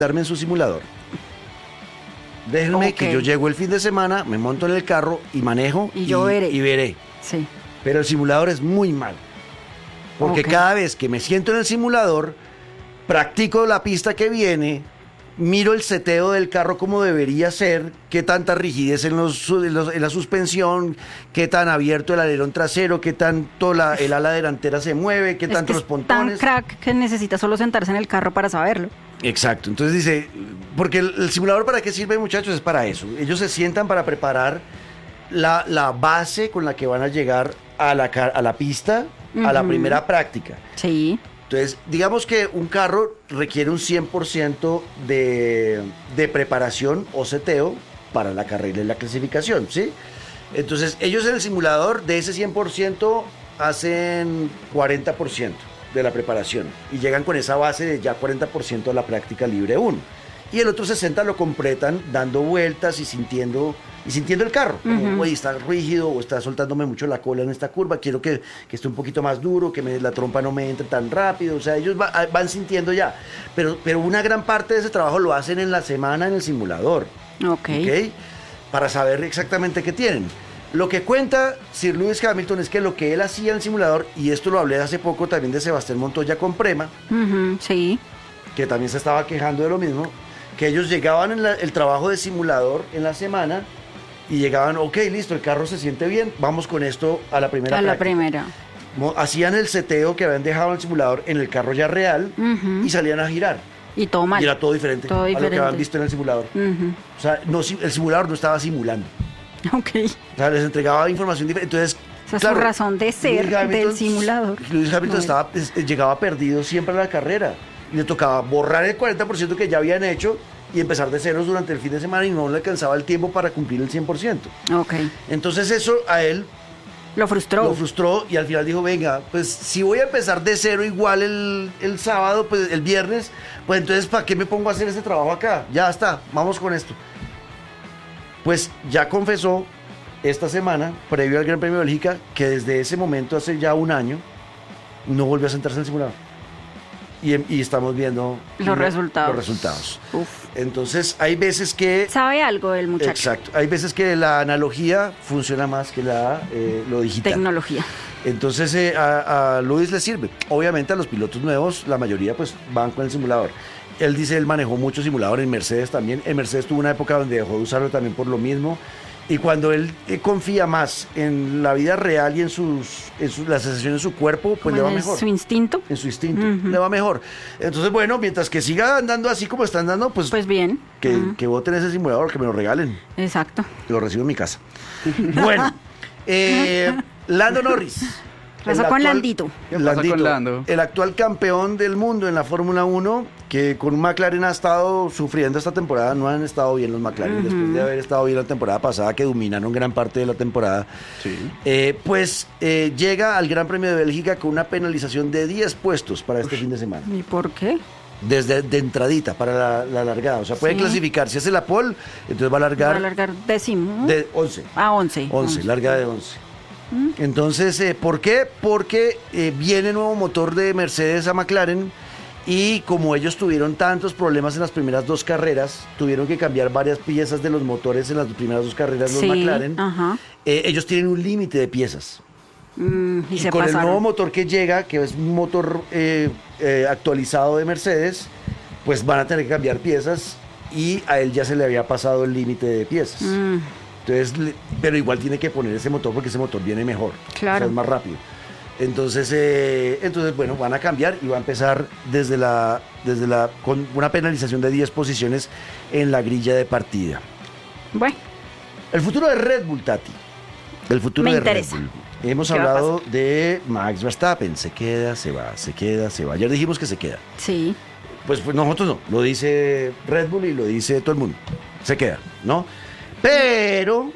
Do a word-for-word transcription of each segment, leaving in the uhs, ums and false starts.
darme en su simulador. Déjenme Okay. que yo llego el fin de semana, me monto en el carro y manejo Y yo veré. y veré. Sí. Pero el simulador es muy mal. Porque Ok. cada vez que me siento en el simulador, practico la pista que viene, miro el seteo del carro como debería ser, qué tanta rigidez en, los, en, los- en la suspensión, qué tan abierto el alerón trasero, qué tanto la, el ala delantera se mueve, qué Es tanto que los es pontones. tan crack que necesita solo sentarse en el carro para saberlo. Exacto, entonces dice, porque el, el simulador para qué sirve, muchachos, es para eso. Ellos se sientan para preparar la, la base con la que van a llegar a la, ca- a la pista, a la Ujú. primera práctica. Sí. Entonces, digamos que un carro requiere un cien por ciento de, de preparación o seteo para la carrera y la clasificación, ¿sí? Entonces, ellos en el simulador de ese cien por ciento hacen cuarenta por ciento de la preparación y llegan con esa base de ya cuarenta por ciento a la práctica libre uno. Y el otro sesenta lo completan dando vueltas y sintiendo, y sintiendo el carro. Como, Ujú. "Güey, está rígido o está soltándome mucho la cola en esta curva, quiero que, que esté un poquito más duro, que me- la trompa no me entre tan rápido". O sea, ellos va- van sintiendo ya. Pero, pero una gran parte de ese trabajo lo hacen en la semana en el simulador. Ok. ¿Ok? Para saber exactamente qué tienen. Lo que cuenta Sir Lewis Hamilton es que lo que él hacía en el simulador, y esto lo hablé hace poco también de Sebastián Montoya con Prema, Ujú, sí. que también se estaba quejando de lo mismo, que ellos llegaban en la- el trabajo de simulador en la semana y llegaban, ok, listo, el carro se siente bien, vamos con esto a la primera A la práctica. primera. Mo- Hacían el seteo que habían dejado en el simulador en el carro ya real Ujú. y salían a girar. Y todo mal. Y era todo diferente Todo a lo que diferente. habían visto en el simulador. Ujú. O sea, no, si- el simulador no estaba simulando. Ok. O sea, les entregaba información diferente. Entonces, Esa es su razón de ser Lewis Hamilton- del simulador. Lewis Hamilton No, estaba, es- llegaba perdido siempre a la carrera. Y le tocaba borrar el cuarenta por ciento que ya habían hecho y empezar de ceros durante el fin de semana y no le alcanzaba el tiempo para cumplir el cien por ciento. Ok. Entonces eso a él Lo frustró. lo frustró y al final dijo, venga, pues si voy a empezar de cero igual el, el sábado, pues el viernes, pues entonces ¿para qué me pongo a hacer este trabajo acá? Ya está, vamos con esto. Pues ya confesó esta semana, previo al Gran Premio de Bélgica, que desde ese momento, hace ya un año, no volvió a sentarse en el simulador. Y, y estamos viendo Los resultados. los resultados. Uf. Entonces hay veces que... ¿Sabe algo del muchacho? Exacto, hay veces que la analogía funciona más que la, eh, lo digital. Tecnología. Entonces eh, a, a Luis le sirve. Obviamente a los pilotos nuevos, la mayoría pues van con el simulador. Él dice, él manejó mucho simulador en Mercedes también. En Mercedes tuvo una época donde dejó de usarlo también por lo mismo. Y cuando él eh, confía más en la vida real y en sus, en sus la sensación de su cuerpo, pues Como le va en mejor. su instinto. En su instinto, Ujú. le va mejor. Entonces, bueno, mientras que siga andando así como está andando, pues, Pues bien. que, Ujú. que voten ese simulador, que me lo regalen. Exacto. Lo recibo en mi casa. Bueno, eh, Lando Norris. Pasó el con actual- Landito. ¿Qué pasa con Lando? El actual campeón del mundo en la Fórmula uno, que con un McLaren ha estado sufriendo esta temporada. No han estado bien los McLaren Ujú. después de haber estado bien la temporada pasada, que dominaron gran parte de la temporada. Sí. Eh, pues eh, llega al Gran Premio de Bélgica con una penalización de diez puestos para este fin de semana. ¿Y por qué? Desde de entradita para la, la largada. O sea, puede Sí. clasificar. Si hace la pole, entonces va a Va largar a alargar décimo. de once. A once. once, larga de once. Entonces, eh, ¿por qué? Porque eh, viene nuevo motor de Mercedes a McLaren y como ellos tuvieron tantos problemas en las primeras dos carreras, tuvieron que cambiar varias piezas de los motores en las primeras dos carreras los Sí, McLaren. ajá. Eh, ellos tienen un límite de piezas. Mm, y, Y, se con el pasaron. nuevo motor que llega, que es un motor eh, eh, actualizado de Mercedes, pues van a tener que cambiar piezas y a él ya se le había pasado el límite de piezas. Mm, Entonces, le- pero igual tiene que poner ese motor porque ese motor viene mejor. Claro. O sea, es más rápido. Entonces, eh, entonces, bueno, van a cambiar y va a empezar desde la, desde la, con una penalización de diez posiciones en la grilla de partida. bueno, El futuro de Red Bull, Tati. El futuro Me de interesa. Red Bull. Hemos ¿Qué va a hablado de Max Verstappen. Se queda, se va, se queda, se va. Ayer dijimos que se queda. sí. Pues, pues nosotros no. Lo dice Red Bull y lo dice todo el mundo. Se queda, ¿no? Pero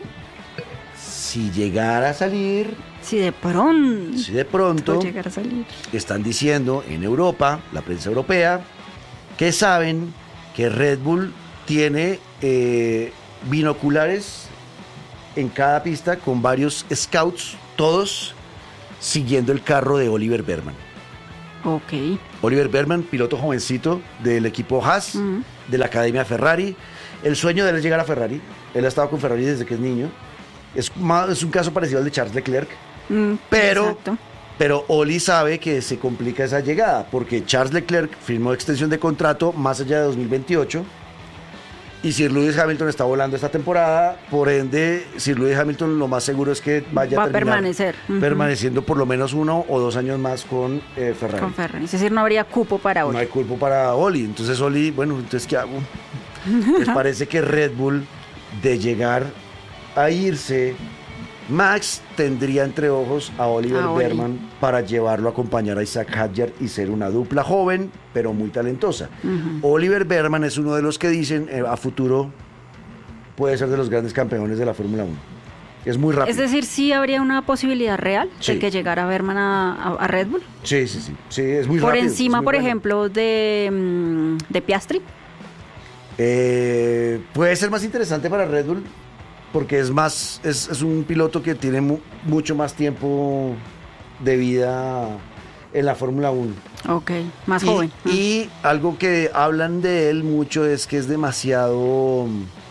si llegara a salir, Si de pronto si de pronto llegar a salir. están diciendo en Europa, la prensa europea, que saben que Red Bull tiene eh, binoculares en cada pista con varios scouts, todos siguiendo el carro de Oliver Berman. Ok. Oliver Berman, piloto jovencito del equipo Haas, Ujú. de la Academia Ferrari. El sueño de él es llegar a Ferrari. Él ha estado con Ferrari desde que es niño. Es, más, es un caso parecido al de Charles Leclerc. Mm, pero, exacto. pero Oli sabe que se complica esa llegada, porque Charles Leclerc firmó extensión de contrato más allá de dos mil veintiocho. Y Sir Lewis Hamilton está volando esta temporada, por ende, Sir Lewis Hamilton lo más seguro es que vaya Va a a terminar permanecer. Ujú. permaneciendo por lo menos uno o dos años más con eh, Ferrari. Con Ferrari. Es decir, no habría cupo para hoy. No hay culpa para Oli. Entonces Oli, bueno, entonces ¿qué hago? Les parece que Red Bull, de llegar a irse, Max tendría entre ojos a Oliver A Oli. Behrman para llevarlo a acompañar a Isaac Hadjar y ser una dupla joven, pero muy talentosa. Ujú. Oliver Behrman es uno de los que dicen eh, a futuro puede ser de los grandes campeones de la Fórmula uno. Es muy rápido. Es decir, sí habría una posibilidad real Sí. de que llegara Berman a, a- a Red Bull. Sí, sí, sí. Sí, es muy Por rápido. encima, es muy por bueno. ejemplo, de, mm, de Piastri. Eh, puede ser más interesante para Red Bull porque es más es, es un piloto que tiene mu- mucho más tiempo de vida en la Fórmula uno. Ok, más Y, joven. Mm. y algo que hablan de él mucho es que es demasiado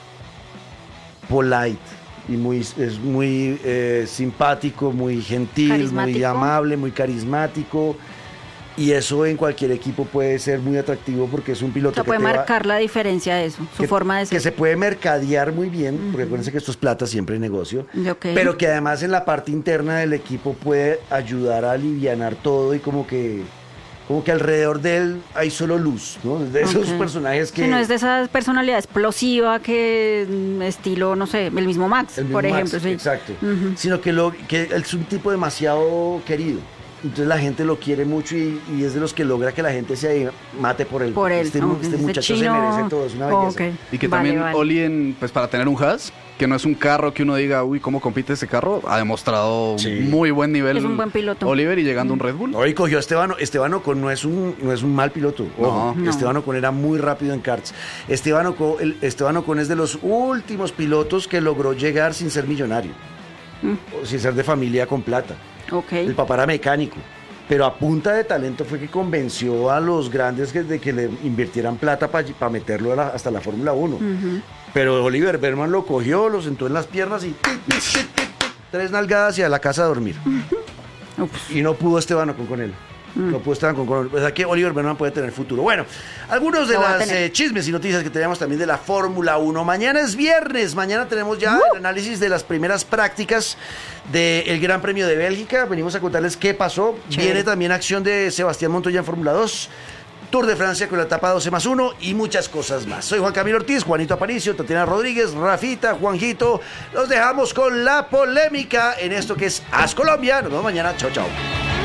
mm, polite y muy es muy eh, simpático, muy gentil, muy Carismático. amable, muy carismático. Y eso en cualquier equipo puede ser muy atractivo porque es un O piloto sea, que puede te va- marcar la diferencia de eso, su que, forma de ser. que se puede mercadear muy bien, porque acuérdense que esto es plata, siempre hay negocio, Ok. pero que además en la parte interna del equipo puede ayudar a alivianar todo y como que como que alrededor de él hay solo luz, ¿no? De esos Ok. personajes que... Sí, no es de esa personalidad explosiva que mm, estilo, no sé, el mismo Max, el mismo por Max, ejemplo. Sí. Exacto. Ujú. Sino que, lo, que él es un tipo demasiado querido. Entonces la gente lo quiere mucho y, y es de los que logra que la gente se mate por él. Por él. Este, Ok, este ese muchacho chino- se merece todo, es una belleza. Ok. Y que Vale, también vale. Oli, en, pues para tener un Haas, que no es un carro que uno diga, uy, ¿cómo compite ese carro? Ha demostrado Sí. muy buen nivel. Es un buen piloto. Oliver y llegando a un Red Bull. Hoy cogió a Esteban, Esteban Ocon no es un, no es un mal piloto. Ojo, No. No. Esteban Ocon era muy rápido en karts. Esteban Ocon, el- Esteban Ocon es de los últimos pilotos que logró llegar sin ser millonario. O sin ser de familia con plata. Ok. El papá era mecánico. Pero a punta de talento fue que convenció a los grandes que- de que le invirtieran plata para meterlo a la- hasta la Fórmula uno. Pero Oliver Behrman lo cogió, lo sentó en las piernas y tic, tic, tic, tic, tic, tres nalgadas y a la casa a dormir. Ups. Y no pudo Esteban Ocon con él. No pudo Esteban Ocon con él. O sea que Oliver Behrman puede tener futuro. Bueno, algunos de Lo va a las tener. eh, chismes y noticias que tenemos también de la Fórmula uno. Mañana es viernes. Mañana tenemos ya el análisis de las primeras prácticas del Gran Premio de Bélgica. Venimos a contarles qué pasó. Chévere. Viene también acción de Sebastián Montoya en Fórmula dos. Tour de Francia con la etapa doce más uno y muchas cosas más. Soy Juan Camilo Ortiz, Juanito Aparicio, Tatiana Rodríguez, Rafita, Juanjito. Los dejamos con la polémica en esto que es As Colombia. Nos vemos mañana. Chao, chao.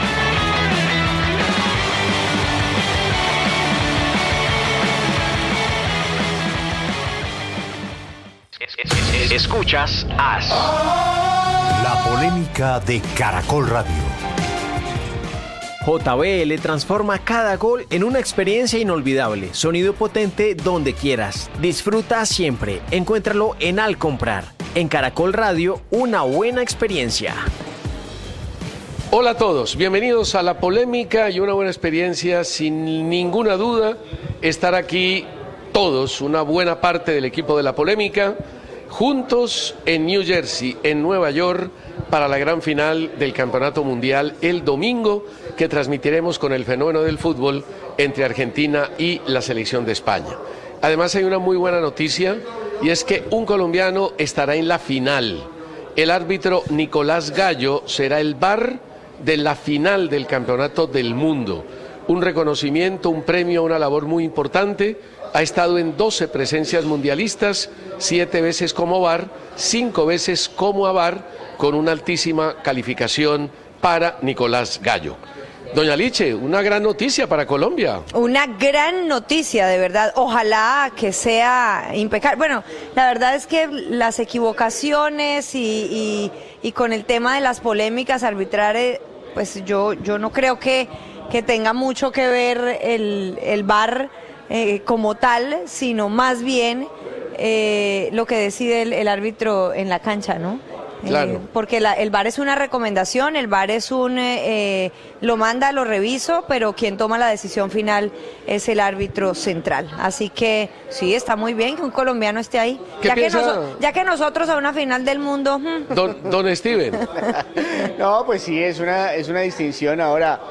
Escuchas As. La polémica de Caracol Radio. J B L transforma cada gol en una experiencia inolvidable. Sonido potente donde quieras. Disfruta siempre. Encuéntralo en Al Comprar. En Caracol Radio, una buena experiencia. Hola a todos, bienvenidos a la polémica y una buena experiencia, sin ninguna duda, estar aquí todos, una buena parte del equipo de la polémica, juntos en New Jersey, en Nueva York, para la gran final del Campeonato Mundial el domingo, que transmitiremos con el fenómeno del fútbol entre Argentina y la selección de España. Además hay una muy buena noticia y es que un colombiano estará en la final. El árbitro Nicolás Gallo será el V A R de la final del Campeonato del Mundo. Un reconocimiento, un premio, una labor muy importante. Ha estado en doce presencias mundialistas, siete veces como V A R, cinco veces como A V A R, con una altísima calificación para Nicolás Gallo. Doña Liche, una gran noticia para Colombia. Una gran noticia, de verdad. Ojalá que sea impecable. Bueno, la verdad es que las equivocaciones y, y, y con el tema de las polémicas arbitrales, pues yo, yo no creo que, que tenga mucho que ver el, el V A R eh, como tal, sino más bien eh, lo que decide el, el árbitro en la cancha, ¿no? Claro. Eh, porque la, el V A R es una recomendación, el V A R es un, eh, eh, lo manda, lo reviso, pero quien toma la decisión final es el árbitro central. Así que sí, está muy bien que un colombiano esté ahí. ¿Qué Ya que, piensa? noso- ya que nosotros a una final del mundo... hmm, Don, don Steven. No, pues sí, es una, es una distinción. Ahora,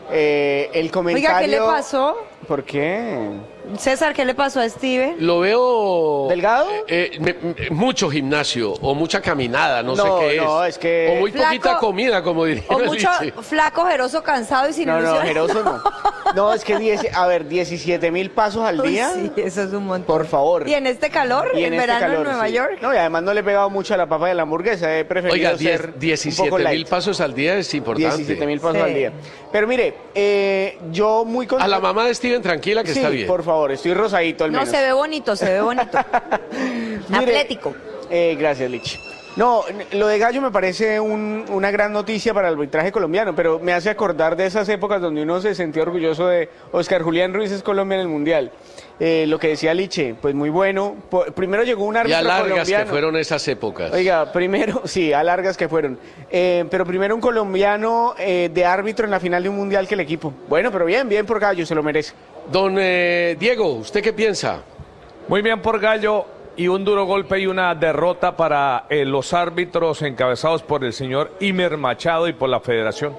eh, el comentario... Oiga, ¿qué le pasó? ¿Por qué? César, ¿qué le pasó a Steven? Lo veo... ¿Delgado? eh, eh, me- me- mucho gimnasio o mucha caminada, no, No, sé qué no, es. es que- O muy Flaco- poquita comida, como diría O mucho Liche. flaco, jeroso, cansado y sin No, no, ilusiones. Jeroso no. No, es que, diez, a ver, diecisiete mil pasos al Uy, día. sí, eso es un montón. Por favor. ¿Y en este calor? Y ¿En este verano calor, en Nueva sí. York? No, y además no le he pegado mucho a la papa de la hamburguesa. He preferido Oiga, ser un poco diecisiete mil light. pasos al día es importante. diecisiete mil pasos Sí. al día. Pero mire, eh, yo muy A contento. la mamá de Steven, tranquila, que Sí, está bien. por favor, estoy rosadito al No, menos. se ve bonito, se ve bonito. Mire, Atlético. eh, gracias, Lich. No, n- lo de Gallo me parece un- una gran noticia para el arbitraje colombiano, pero me hace acordar de esas épocas donde uno se sentía orgulloso de Oscar Julián Ruiz es Colombia en el Mundial. Eh, lo que decía Liche, pues muy bueno. Po- primero llegó un Y árbitro a largas colombiano. que fueron esas épocas. Oiga, primero, sí, a largas que fueron. Eh, pero primero un colombiano eh, de árbitro en la final de un mundial que el equipo. Bueno, pero bien, bien por Gallo, se lo merece. Don eh, Diego, ¿usted qué piensa? Muy bien por Gallo y un duro golpe y una derrota para eh, los árbitros encabezados por el señor Imer Machado y por la federación.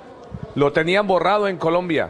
Lo tenían borrado en Colombia,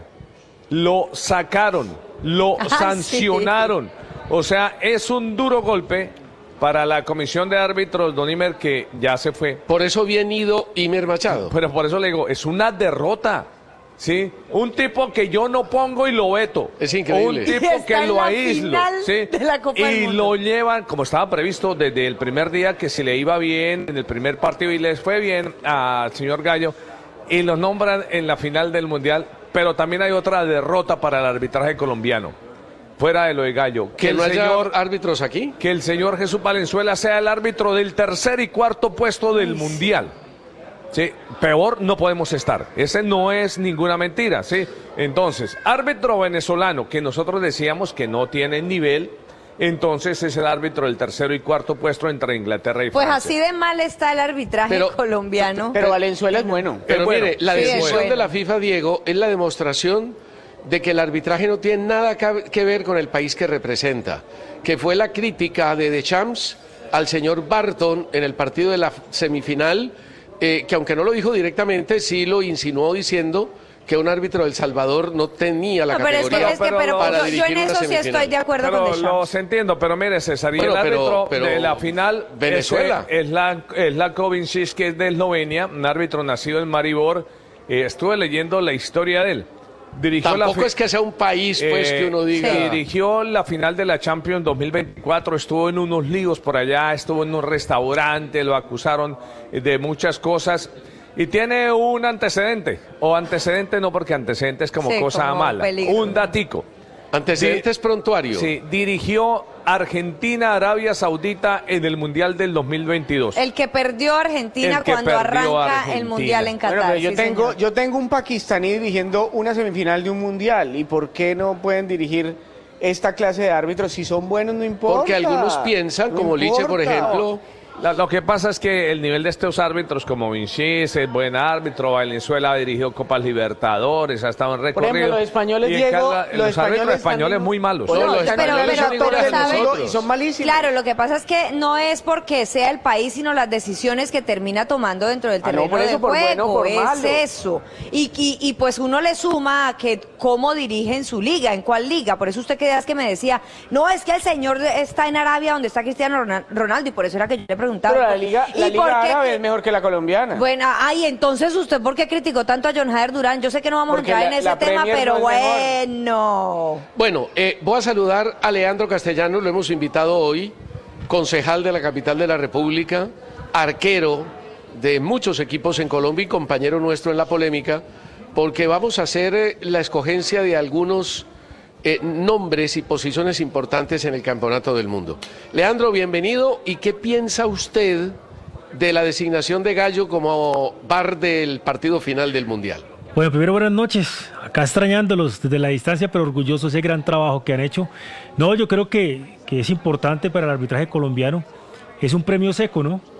lo sacaron, lo Ah, sancionaron. O sea, es un duro golpe para la comisión de árbitros, don Imer, que ya se fue. Por eso bien ido Imer Machado. Pero por eso le digo, es una derrota. ¿Sí? Un tipo que yo no pongo y lo veto. Es increíble. Un tipo Y está que en lo la aíslo. final ¿sí? de la Copa del Y Mundo. lo llevan, como estaba previsto desde el primer día, que si le iba bien en el primer partido y les fue bien al señor Gallo, y lo nombran en la final del Mundial. Pero también hay otra derrota para el arbitraje colombiano, fuera de lo de Gallo. Que el no haya señor, árbitros aquí. que el señor Jesús Valenzuela sea el árbitro del tercer y cuarto puesto del Mundial. Sí, peor no podemos estar. Ese no es ninguna mentira, ¿sí? Entonces, árbitro venezolano, que nosotros decíamos que no tiene nivel, entonces es el árbitro del tercero y cuarto puesto entre Inglaterra y Pues Francia. así de mal está el arbitraje Pero- colombiano. Pero Valenzuela es bueno. Pero Es bueno. mire, la Sí, es decisión bueno. de la FIFA, Diego, es la demostración de que el arbitraje no tiene nada ca- que ver con el país que representa, que fue la crítica de Deschamps al señor Barton en el partido de la f- semifinal, eh, que aunque no lo dijo directamente, sí lo insinuó diciendo que un árbitro del Salvador no tenía la No, pero es que, categoría es que pero para yo- yo dirigir en una eso sí semifinal. estoy de acuerdo Pero con Deschamps. los entiendo, pero mire, César, y Bueno, el pero- árbitro pero de la final Venezuela. Es, es la, es la Kovincic, que es de Eslovenia, un árbitro nacido en Maribor. Eh, estuve leyendo la historia de él. Dirigió la Tampoco fi- es que sea un país, pues, Eh, que uno diga... sí. Dirigió la final de la Champions dos mil veinticuatro, estuvo en unos líos por allá, estuvo en un restaurante, lo acusaron de muchas cosas y tiene un antecedente, o antecedente no porque antecedente es como Sí, cosa como mala, peligro. un datico. Antecedentes Di- prontuario. Sí, dirigió Argentina-Arabia Saudita en el Mundial del dos mil veintidós. El que perdió a Argentina El que cuando perdió a arranca Argentina. el Mundial en Qatar. Bueno, pero yo sí, tengo, señor. yo tengo un pakistaní dirigiendo una semifinal de un mundial. ¿Y por qué no pueden dirigir esta clase de árbitros? Si son buenos, no importa. Porque algunos piensan, No como Liche, por importa. ejemplo... La- lo que pasa es que el nivel de estos árbitros, como Vinci, es buen árbitro, Valenzuela ha dirigido Copas Libertadores, ha estado en recorrido. ejemplo, los españoles, y en Diego, cada- los los árbitros españoles españoles también- muy malos. Oye, No, los los pero- españoles pero- son pero iguales a ¿sabe? nosotros y son malísimos. Claro, lo que pasa es que no es porque sea el país, sino las decisiones que termina tomando dentro del Ah, no, terreno por eso, de por juego. bueno, por es malo. eso. Y, y, y pues uno le suma a que cómo dirigen su liga, en cuál liga. Por eso usted que que me decía, no, es que el señor está en Arabia donde está Cristiano Ronal- Ronaldo, y por eso era que yo le preguntaba. Pero la liga, ¿y la por liga qué- árabe es mejor que la colombiana. Bueno, ay, entonces usted, ¿por qué criticó tanto a John Jader Durán? Yo sé que no vamos Porque a entrar la- en ese la tema, Premier pero no es mejor. bueno. Bueno, eh, voy a saludar a Leandro Castellanos, lo hemos invitado hoy, concejal de la capital de la República, arquero de muchos equipos en Colombia y compañero nuestro en la polémica, porque vamos a hacer eh, la escogencia de algunos eh, nombres y posiciones importantes en el Campeonato del Mundo. Leandro, bienvenido. ¿Y qué piensa usted de la designación de Gallo como V A R del partido final del Mundial? Bueno, primero buenas noches. Acá extrañándolos desde la distancia, pero orgulloso de ese gran trabajo que han hecho. No, yo creo que, que es importante para el arbitraje colombiano. Es un premio seco, ¿no?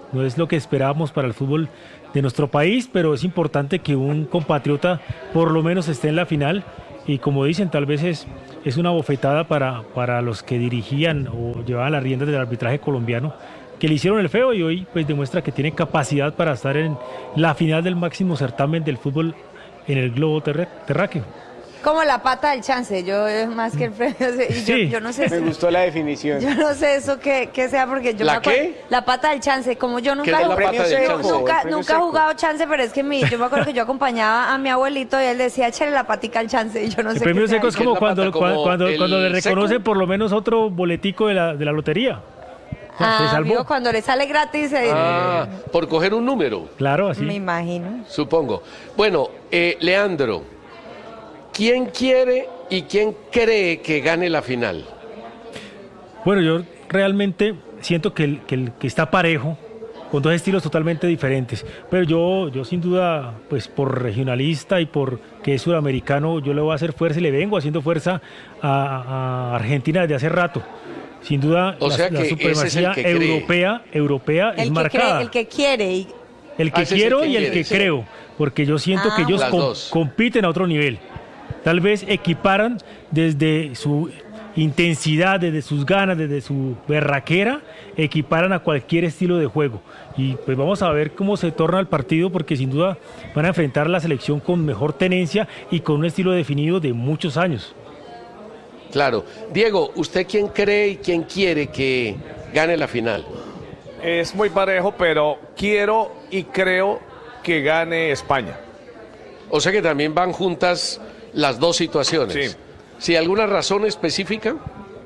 no es lo que esperábamos para el fútbol de nuestro país, pero es importante que un compatriota por lo menos esté en la final y como dicen, tal vez es, es una bofetada para, para los que dirigían o llevaban las riendas del arbitraje colombiano, que le hicieron el feo y hoy pues demuestra que tiene capacidad para estar en la final del máximo certamen del fútbol en el globo terre- terráqueo. Como la pata del chance, yo es más que el premio. Y yo, Sí. yo no sé. Me gustó la definición. Yo no sé eso que, que sea porque yo ¿La me acuerdo- qué? La pata del chance, como yo nunca ¿Qué es he la jugado- pata del yo chance? nunca, El premio nunca he seco. jugado chance, pero es que mi, yo me acuerdo que yo acompañaba a mi abuelito y él decía, échale la patica al chance y yo no El sé premio qué sea seco es eso. como la cuando, pata? cuando, ¿Como cuando, el cuando le reconocen seco? por lo menos otro boletico de la, de la lotería. Se Ah, salvó. amigo, cuando le sale gratis, eh, Ah, por coger un número, Claro, así. me imagino. supongo. Bueno, eh, Leandro, ¿quién quiere y quién cree que gane la final? Bueno, yo realmente siento que el, que el que está parejo, con dos estilos totalmente diferentes. Pero yo, yo sin duda, pues por regionalista y por que es sudamericano, yo le voy a hacer fuerza y le vengo haciendo fuerza a, a Argentina desde hace rato. Sin duda, O la, sea la que ese es el supremacía que cree. europea, europea es El que, marcada. cree, el que quiere. Y, El que Ah, ese es el quiero que y el quiere, que sí. creo, porque yo siento Ah, que ellos Las com- dos. compiten a otro nivel. Tal vez equiparan desde su intensidad, desde sus ganas, desde su berraquera, equiparan a cualquier estilo de juego. Y pues vamos a ver cómo se torna el partido, porque sin duda van a enfrentar a la selección con mejor tenencia y con un estilo definido de muchos años. Claro. Diego, ¿usted quién cree y quién quiere que gane la final? Es muy parejo, pero quiero y creo que gane España. O sea que también van juntas las dos situaciones. Sí. ¿Sí, alguna razón específica?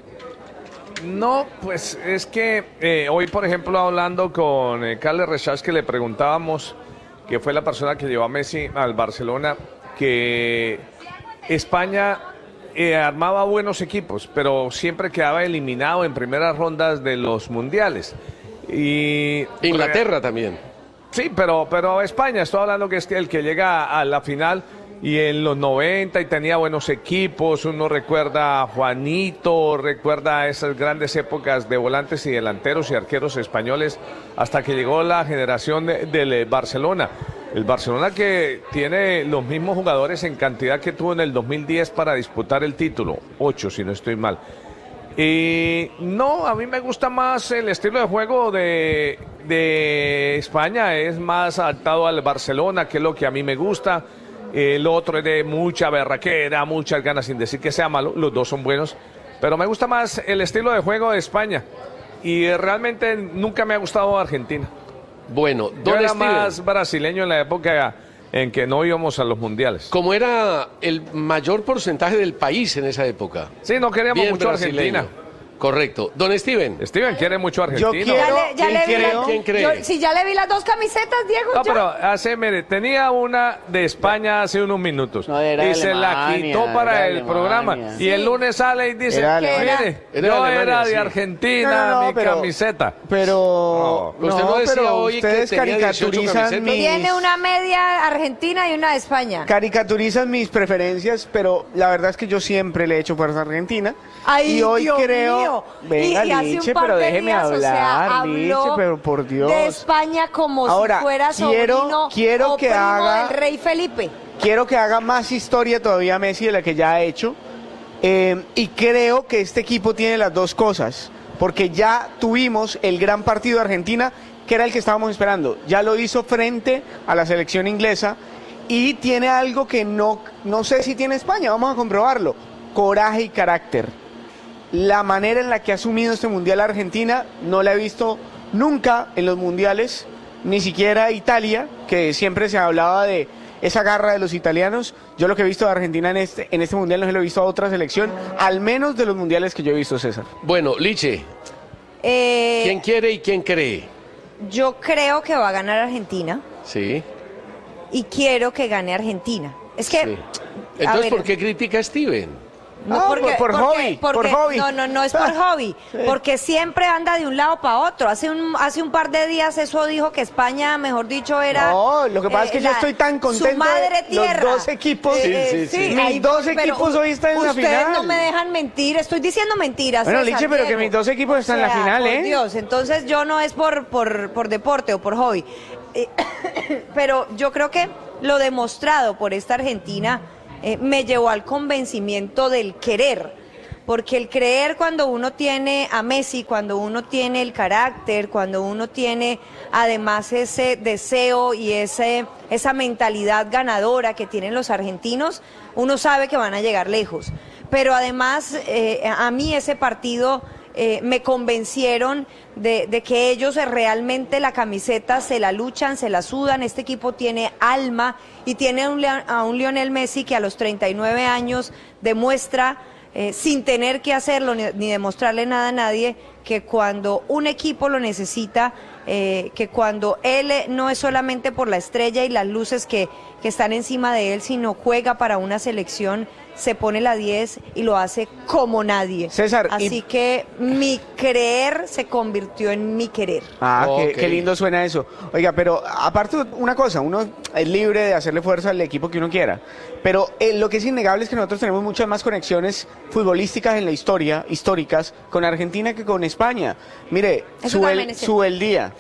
No, pues es que eh, hoy, por ejemplo, hablando con eh, Carles Rechaz, que le preguntábamos, que fue la persona que llevó a Messi al Barcelona, que España eh, armaba buenos equipos, pero siempre quedaba eliminado en primeras rondas de los mundiales. Y Inglaterra también. Sí, pero, pero España, estoy hablando que es el que llega a la final y en los noventa y tenía buenos equipos, uno recuerda a Juanito, recuerda esas grandes épocas de volantes y delanteros y arqueros españoles hasta que llegó la generación de- del Barcelona. El Barcelona que tiene los mismos jugadores en cantidad que tuvo en el dos mil diez para disputar el título, ocho si no estoy mal. Y no, a mí me gusta más el estilo de juego de, de España, es más adaptado al Barcelona, que es lo que a mí me gusta. El otro es de mucha berraquera, muchas ganas, sin decir que sea malo, los dos son buenos, pero me gusta más el estilo de juego de España. Y realmente nunca me ha gustado Argentina. Bueno, Yo don era Steven, más brasileño en la época en que no íbamos a los mundiales. como era el mayor porcentaje del país en esa época. Sí, no queríamos Bien mucho a brasileño. Argentina. Correcto. Don Steven. Steven quiere mucho a Argentina. quiero- ya le, ya ¿quién le vi creo? la- ¿Quién cree? yo- si ya le vi las dos camisetas, Diego. No, yo- pero hace, mire, tenía una de España hace unos minutos No, era de y se la Alemania, quitó para era de el Alemania. programa. Y el lunes sale y dice, Era de Alemania. mire, Era de yo Alemania, era de sí. Argentina, No, no, no, mi pero- camiseta. Pero No, usted no decía pero hoy que ustedes tenía dieciocho caricaturizan camisetas. mis, Tiene una media argentina y una de España. caricaturizan mis preferencias, pero la verdad es que yo siempre le he hecho fuerza a Argentina. Ay, y hoy Dios creo, mío. venga, y, y hace Liche, un par pero de déjeme días, o sea, hablar, Liche, habló pero por Dios. de España como Ahora, si fuera quiero- sobrino quiero o que primo haga- del rey Felipe. Quiero que haga más historia todavía Messi de la que ya ha hecho. Eh, y creo que este equipo tiene las dos cosas, porque ya tuvimos el gran partido de Argentina, que era el que estábamos esperando. Ya lo hizo frente a la selección inglesa y tiene algo que no, no sé si tiene España, vamos a comprobarlo. Coraje y carácter. La manera en la que ha asumido este mundial Argentina no la he visto nunca en los mundiales, ni siquiera Italia, que siempre se hablaba de esa garra de los italianos. Yo lo que he visto de Argentina en este, en este mundial no se lo he visto a otra selección, al menos de los mundiales que yo he visto, César. Bueno, Liche, Eh, ¿quién quiere y quién cree? Yo creo que va a ganar Argentina Sí. y quiero que gane Argentina. Es que, sí. a Entonces, ver, ¿por qué critica a Steven? No, Ah, porque, por- por porque- hobby, por porque- hobby. No, no, no es por hobby, porque siempre anda de un lado para otro. Hace un, hace un par de días eso dijo que España, mejor dicho, era... No, lo que pasa es que yo la- estoy tan contento Su madre de los tierra. dos equipos. Eh, Sí, eh, sí, sí. Mis ahí- dos pero equipos hoy están en la Ustedes final. no me dejan mentir, estoy diciendo mentiras. Bueno, César, Liche, pero que Diego. mis dos equipos están en la O sea, final, por ¿eh? Dios, entonces yo no es por, por, por deporte o por hobby. Eh, pero yo creo que lo demostrado por esta Argentina eh, me llevó al convencimiento del querer. Porque el creer cuando uno tiene a Messi, cuando uno tiene el carácter, cuando uno tiene además ese deseo y ese, esa mentalidad ganadora que tienen los argentinos, uno sabe que van a llegar lejos. Pero además eh, a mí ese partido eh, me convencieron de, de que ellos realmente la camiseta se la luchan, se la sudan. Este equipo tiene alma y tiene a un, Leo- a un Lionel Messi que a los treinta y nueve años demuestra... Eh, sin tener que hacerlo ni, ni demostrarle nada a nadie, que cuando un equipo lo necesita, eh, que cuando él eh, no es solamente por la estrella y las luces que, que están encima de él, sino juega para una selección, se pone la diez y lo hace como nadie. César, y- Así que mi creer se convirtió en mi querer. Ah, qué, Ok. qué lindo suena eso. Oiga, pero aparte una cosa, uno es libre de hacerle fuerza al equipo que uno quiera, pero eh, lo que es innegable es que nosotros tenemos muchas más conexiones futbolísticas en la historia, históricas, con Argentina que con España. Mire, Eso también Suel, es cierto. Subeldía,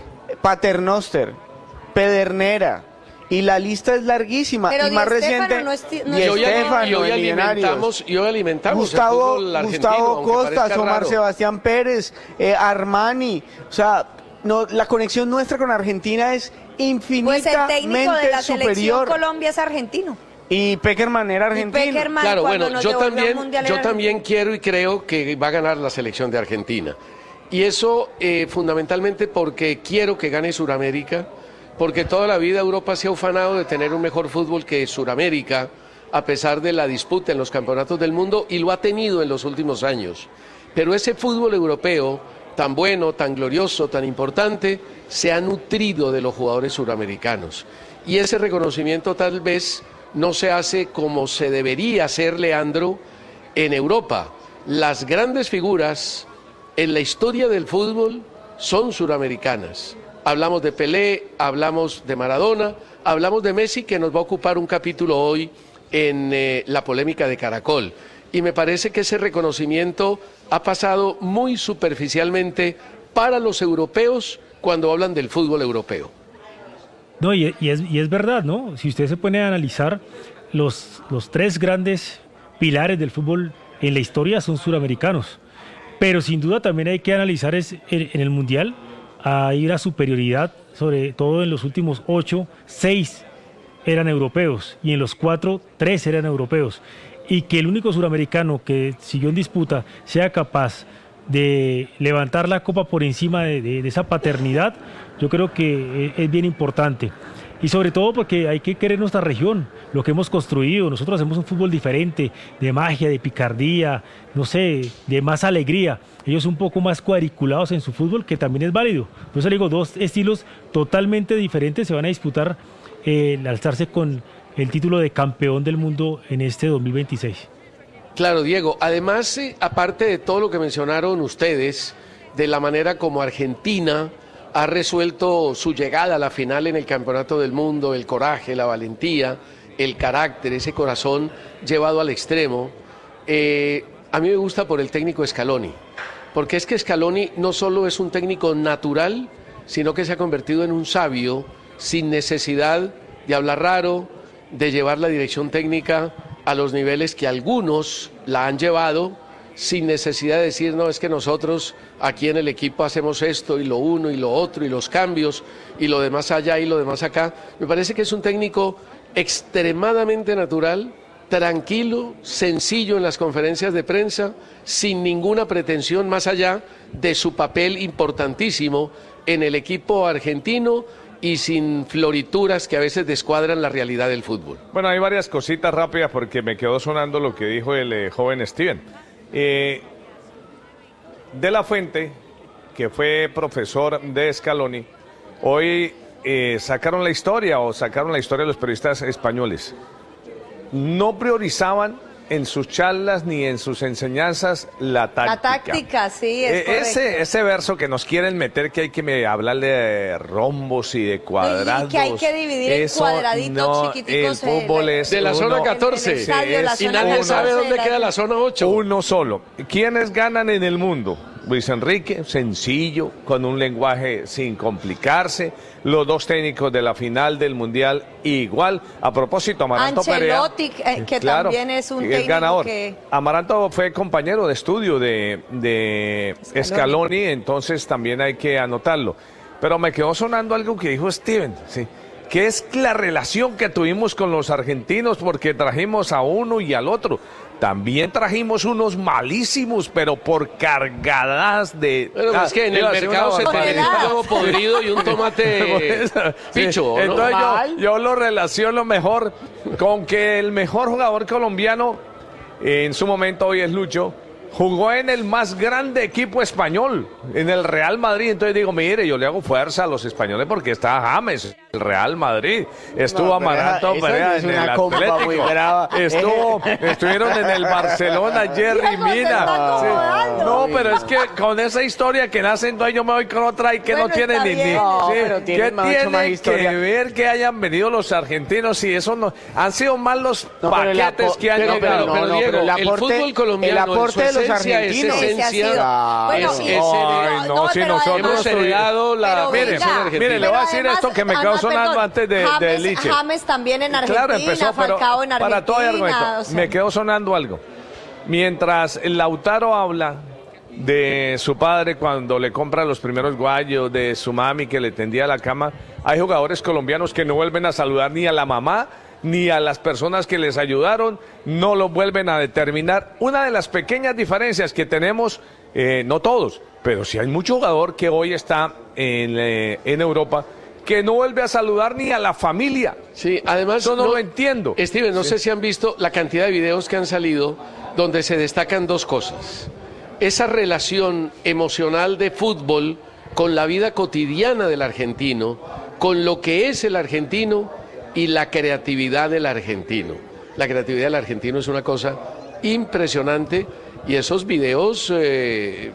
Paternoster, Pedernera, y la lista es larguísima. Pero y Di más Stéfano reciente, no es ti- no Di es Y hoy, Stéfano, y hoy el Millonarios. alimentamos, y hoy alimentamos Gustavo, el fútbol argentino, Gustavo aunque Costas, parezca Omar raro. Sebastián Pérez, eh, Armani, o sea, no, la conexión nuestra con Argentina es Pues el infinitamente técnico de la selección superior. Colombia es argentino. Y Peckerman era argentino. Peckerman, Claro, cuando bueno, nos yo devolvió al también, Mundial yo era también quiero y creo que va a ganar la selección de Argentina. Y eso eh, fundamentalmente porque quiero que gane Suramérica, porque toda la vida Europa se ha ufanado de tener un mejor fútbol que Suramérica, a pesar de la disputa en los campeonatos del mundo, y lo ha tenido en los últimos años. Pero ese fútbol europeo, tan bueno, tan glorioso, tan importante, se ha nutrido de los jugadores suramericanos. Y ese reconocimiento tal vez no se hace como se debería hacer, Leandro, en Europa. Las grandes figuras en la historia del fútbol son suramericanas. Hablamos de Pelé, hablamos de Maradona, hablamos de Messi, que nos va a ocupar un capítulo hoy en eh, la polémica de Caracol. Y me parece que ese reconocimiento ha pasado muy superficialmente para los europeos cuando hablan del fútbol europeo. No, y, y es, y es verdad, ¿no? Si usted se pone a analizar, los, los tres grandes pilares del fútbol en la historia son suramericanos. Pero sin duda también hay que analizar es, en, en el Mundial, hay una superioridad, sobre todo en los últimos ocho, seis eran europeos, y en los cuatro, tres eran europeos. Y que el único suramericano que siguió en disputa sea capaz de levantar la copa por encima de, de, de esa paternidad, yo creo que es, es bien importante. Y sobre todo porque hay que querer nuestra región, lo que hemos construido. Nosotros hacemos un fútbol diferente, de magia, de picardía, no sé, de más alegría. Ellos un poco más cuadriculados en su fútbol, que también es válido. Por eso le digo, dos estilos totalmente diferentes se van a disputar eh, el alzarse con el título de campeón del mundo en este dos mil veintiséis. Claro, Diego. Además, eh, aparte de todo lo que mencionaron ustedes, de la manera como Argentina ha resuelto su llegada a la final en el Campeonato del Mundo, el coraje, la valentía, el carácter, ese corazón llevado al extremo, eh, a mí me gusta por el técnico Scaloni, porque es que Scaloni no solo es un técnico natural, sino que se ha convertido en un sabio sin necesidad de hablar raro, de llevar la dirección técnica a los niveles que algunos la han llevado, sin necesidad de decir, no, es que nosotros aquí en el equipo hacemos esto y lo uno y lo otro y los cambios y lo demás allá y lo demás acá. Me parece que es un técnico extremadamente natural, tranquilo, sencillo en las conferencias de prensa, sin ninguna pretensión más allá de su papel importantísimo en el equipo argentino y sin florituras que a veces descuadran la realidad del fútbol. Bueno, hay varias cositas rápidas porque me quedó sonando lo que dijo el eh, joven Steven. Eh, de la Fuente, que fue profesor de Scaloni, hoy eh, sacaron la historia o sacaron la historia de los periodistas españoles. No priorizaban en sus charlas ni en sus enseñanzas la táctica. La táctica, sí, es Eh, ese, correcto. ese verso que nos quieren meter, que hay que me, hablarle de rombos y de cuadrados. Y que hay que dividir en eso cuadraditos no, chiquiticos, El fútbol eh, es De la zona uno- catorce. En el estadio, Sí, la es Y zona nadie catorce sabe dónde de la- queda la zona ocho. Uno solo. ¿Quiénes ganan en el mundo? Luis Enrique, sencillo, con un lenguaje sin complicarse. Los dos técnicos de la final del Mundial, igual. A propósito, Amaranto Perea. Ancelotti, eh, que también es un técnico ganador. que- Amaranto fue compañero de estudio de, de Scaloni. Scaloni, entonces también hay que anotarlo. Pero me quedó sonando algo que dijo Steven, sí, que es la relación que tuvimos con los argentinos, porque trajimos a uno y al otro. También trajimos unos malísimos, pero por cargadas de... Bueno, Ah, es que en el iba a decir mercado una se te barbaridad. vende un huevo podrido y un tomate Sí, picho, ¿no? entonces yo, Mal. yo lo relaciono mejor con que el mejor jugador colombiano en su momento hoy es Lucho, jugó en el más grande equipo español, en el Real Madrid. Entonces digo, mire, yo le hago fuerza a los españoles porque está James, el Real Madrid. Estuvo No, pero Amaranto esa- Perea esa en es el una compa Atlético. muy brava. Estuvo, estuvieron en el Barcelona, Jerry Mira cómo se Mina. está Sí. acomodando. No, pero es que con esa historia que nacen, entonces yo me voy con otra y que Bueno, no tiene está ni, ni bien. No, sí, pero tiene ¿qué mucho tiene más que historia. ver que hayan venido los argentinos y eso no han sido más los No, pero el paquetes apo- que han pero- llegado? no, pero no, Diego, pero el el aporte- fútbol colombiano, el aporte en su de los esencia, es argentinos. Ese ha sido- Ah, Bueno, es- y- es Ay, no, si pero nosotros hemos además- heredado la... pero Mire, venga, mire, le voy a decir pero esto que me además- quedó sonando perdón, antes de, de James, Liche. James también en Argentina, Claro, empezó, pero Falcao en Argentina. para todo hay argumento. o sea. Me quedó sonando algo. Mientras Lautaro habla de su padre cuando le compra los primeros guayos, de su mami que le tendía la cama, hay jugadores colombianos que no vuelven a saludar ni a la mamá ni a las personas que les ayudaron, no lo vuelven a determinar. Una de las pequeñas diferencias que tenemos, eh, no todos, pero sí hay mucho jugador que hoy está en, eh, en Europa que no vuelve a saludar ni a la familia. Sí, además... Eso no lo entiendo. Steven, no Sí. sé si han visto la cantidad de videos que han salido donde se destacan dos cosas. Esa relación emocional de fútbol con la vida cotidiana del argentino, con lo que es el argentino y la creatividad del argentino. La creatividad del argentino es una cosa impresionante y esos videos... eh,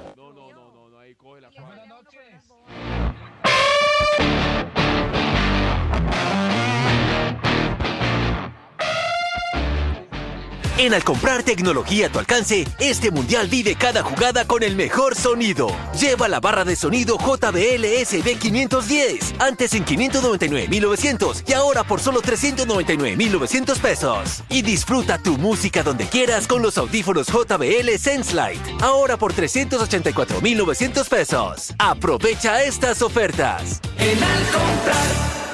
En Al comprar tecnología a tu alcance, este mundial vive cada jugada con el mejor sonido. Lleva la barra de sonido J B L S B quinientos diez, antes en quinientos noventa y nueve mil novecientos y ahora por solo trescientos noventa y nueve mil novecientos pesos. Y disfruta tu música donde quieras con los audífonos J B L Senselite, ahora por trescientos ochenta y cuatro mil novecientos pesos. Aprovecha estas ofertas. En Al comprar.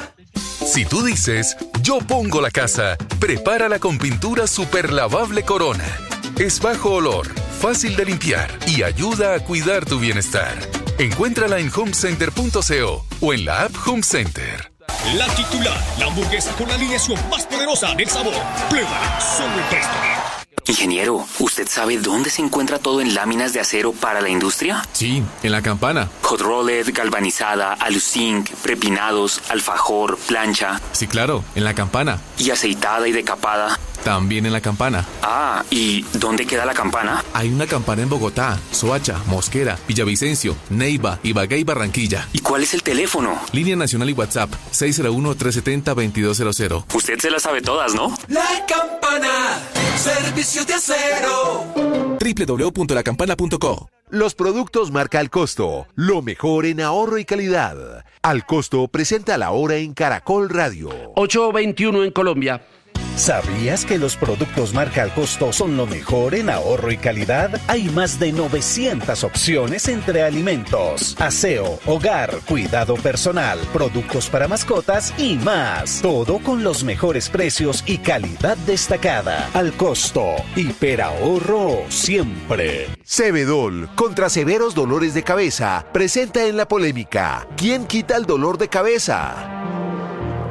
Si tú dices, yo pongo la casa, prepárala con pintura super lavable Corona. Es bajo olor, fácil de limpiar y ayuda a cuidar tu bienestar. Encuéntrala en homecenter punto co o en la app Home Center. La titular, la hamburguesa con la alineación más poderosa del sabor. Pruébala solo en Presto. Ingeniero, ¿usted sabe dónde se encuentra todo en láminas de acero para la industria? Sí, en la campana. Hot rolled, galvanizada, aluzinc, prepinados, alfajor, plancha. Sí, claro, en la campana. ¿Y aceitada y decapada? También en la campana. Ah, ¿y dónde queda la campana? Hay una campana en Bogotá, Soacha, Mosquera, Villavicencio, Neiva, Ibagué y Barranquilla. ¿Y cuál es el teléfono? Línea nacional y WhatsApp, seis cero uno, tres siete cero, dos dos cero cero. Usted se las sabe todas, ¿no? La campana, servicios de acero. doble u doble u doble u punto la campana punto co. Los productos marca Al Costo, lo mejor en ahorro y calidad. Al Costo presenta la hora en Caracol Radio. ocho veintiuno en Colombia. ¿Sabías que los productos marca Al Costo son lo mejor en ahorro y calidad? Hay más de novecientas opciones entre alimentos, aseo, hogar, cuidado personal, productos para mascotas y más. Todo con los mejores precios y calidad destacada. Al Costo, hiperahorro siempre. Cebedol, contra severos dolores de cabeza, presenta en la polémica: ¿quién quita el dolor de cabeza?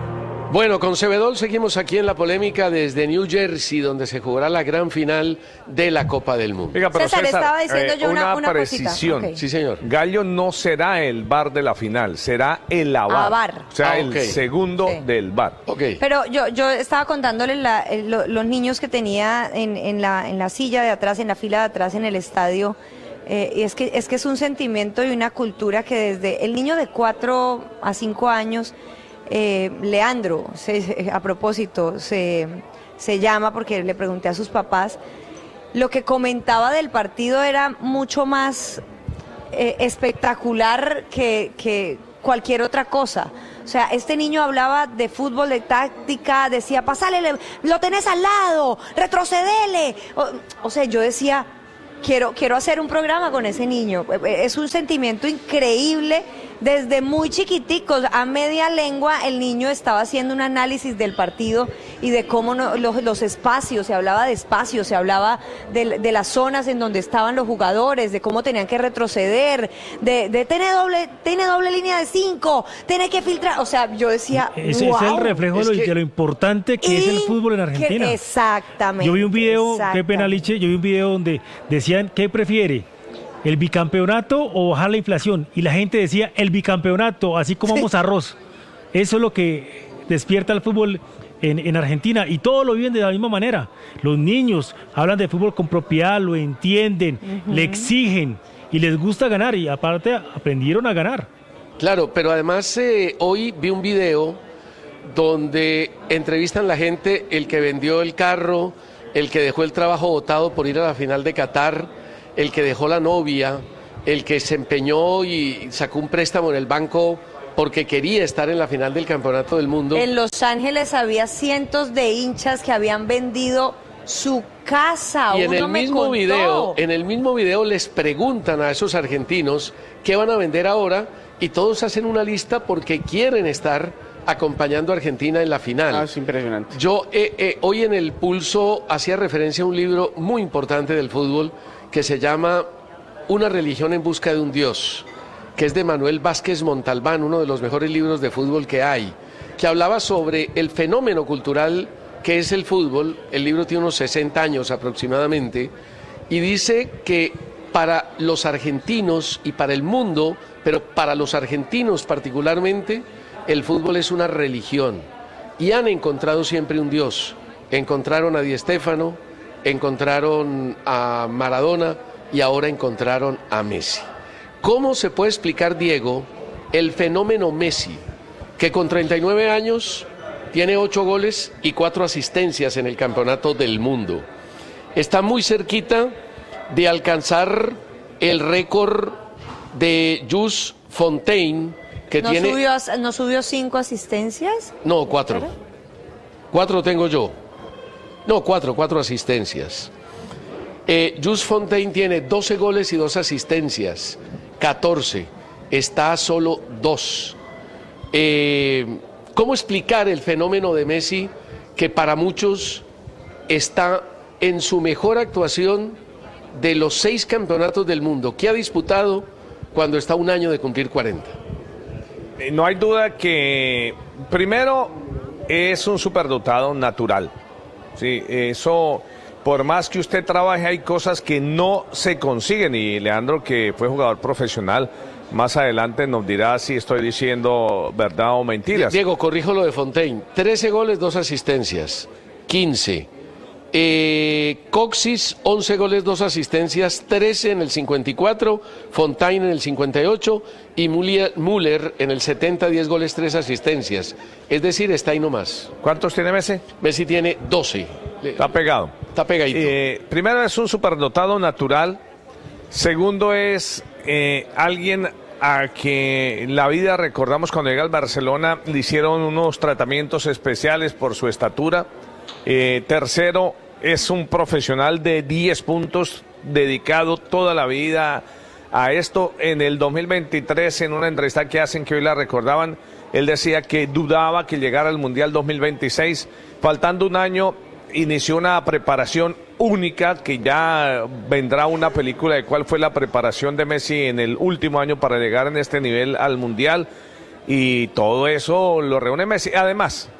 Bueno, con Cebedol seguimos aquí en la polémica desde New Jersey, donde se jugará la gran final de la Copa del Mundo. Oiga, pero César, César, estaba diciendo eh, yo una, una precisión. cosita. Ok. Sí, señor. Gallo no será el V A R de la final, será el A V A R. A V A R. O sea, Ah, el ok. segundo Sí. del V A R. Ok. Pero yo, yo estaba contándoles la- el- lo- los niños que tenía en, en, la, en la silla de atrás, en la fila de atrás en el estadio. Eh, y es que, es que es un sentimiento y una cultura que desde el niño de cuatro a cinco años, eh, Leandro, se- a propósito, se, se llama porque le pregunté a sus papás, lo que comentaba del partido era mucho más eh, espectacular que, que cualquier otra cosa. O sea, este niño hablaba de fútbol, de táctica, decía, pasale, lo tenés al lado, retrocedele. O, o sea, yo decía, quiero, quiero hacer un programa con ese niño. Es un sentimiento increíble. Desde muy chiquiticos, a media lengua, el niño estaba haciendo un análisis del partido y de cómo no- los, los espacios, se hablaba de espacios, se hablaba de, de las zonas en donde estaban los jugadores, de cómo tenían que retroceder, de, de tener doble, tiene doble línea de cinco, tiene que filtrar. O sea, yo decía, Ese wow, es el reflejo de lo, de lo importante que es el fútbol en Argentina. que- exactamente. Yo vi un video, qué exactamente. pena Liche, yo vi un video donde decían, ¿qué prefiere? ¿El bicampeonato o bajar la inflación? Y la gente decía, el bicampeonato, así comamos arroz. Eso es lo que despierta el fútbol en, en Argentina y todos lo viven de la misma manera. Los niños hablan de fútbol con propiedad, lo entienden, Ujú. le exigen y les gusta ganar y aparte aprendieron a ganar. Claro, pero además eh, hoy vi un video donde entrevistan la gente, el que vendió el carro, el que dejó el trabajo botado por ir a la final de Qatar, el que dejó la novia, el que se empeñó y sacó un préstamo en el banco porque quería estar en la final del Campeonato del Mundo. En Los Ángeles había cientos de hinchas que habían vendido su casa. Y en Uno el me mismo contó. video, en el mismo video les preguntan a esos argentinos qué van a vender ahora y todos hacen una lista porque quieren estar acompañando a Argentina en la final. Ah, es impresionante. Yo eh, eh, hoy en el Pulso hacía referencia a un libro muy importante del fútbol que se llama Una religión en busca de un Dios, que es de Manuel Vázquez Montalbán, uno de los mejores libros de fútbol que hay, que hablaba sobre el fenómeno cultural que es el fútbol. El libro tiene unos sesenta años aproximadamente, y dice que para los argentinos y para el mundo, pero para los argentinos particularmente, el fútbol es una religión, y han encontrado siempre un Dios. Encontraron a Di Stéfano, encontraron a Maradona y ahora encontraron a Messi. ¿Cómo se puede explicar, Diego, el fenómeno Messi, que con treinta y nueve años tiene ocho goles y cuatro asistencias en el Campeonato del Mundo? Está muy cerquita de alcanzar el récord de Jules Fontaine, que ¿No, tiene... subió, a- ¿No subió cinco asistencias? No, cuatro. Cuatro tengo yo. No, cuatro, cuatro asistencias. Eh, Jules Fontaine tiene doce goles y dos asistencias. catorce. Está a solo dos. Eh, ¿Cómo explicar el fenómeno de Messi, que para muchos está en su mejor actuación de los seis campeonatos del mundo que ha disputado cuando está a un año de cumplir cuarenta? Eh, No hay duda que, primero, es un superdotado natural. Sí, eso, por más que usted trabaje, hay cosas que no se consiguen. Y Leandro, que fue jugador profesional, más adelante nos dirá si estoy diciendo verdad o mentiras. Diego, corrijo lo de Fontaine. trece goles, dos asistencias. quince. Eh, Coxis, once goles, dos asistencias. trece en el cincuenta y cuatro. Fontaine en el cincuenta y ocho. Y Müller Müller en el setenta, diez goles, tres asistencias. Es decir, está ahí nomás. ¿Cuántos tiene Messi? Messi tiene doce. Está pegado. Está pegadito. Eh, primero, es un superdotado natural. Segundo, es eh, alguien a que la vida, recordamos cuando llega al Barcelona, le hicieron unos tratamientos especiales por su estatura. Eh, tercero, es un profesional de diez puntos, dedicado toda la vida a esto. En el dos mil veintitrés, en una entrevista que hacen, que hoy la recordaban, él decía que dudaba que llegara al Mundial dos mil veintiséis. Faltando un año, inició una preparación única, que ya vendrá una película de cuál fue la preparación de Messi en el último año para llegar en este nivel al Mundial, y todo eso lo reúne Messi. Además,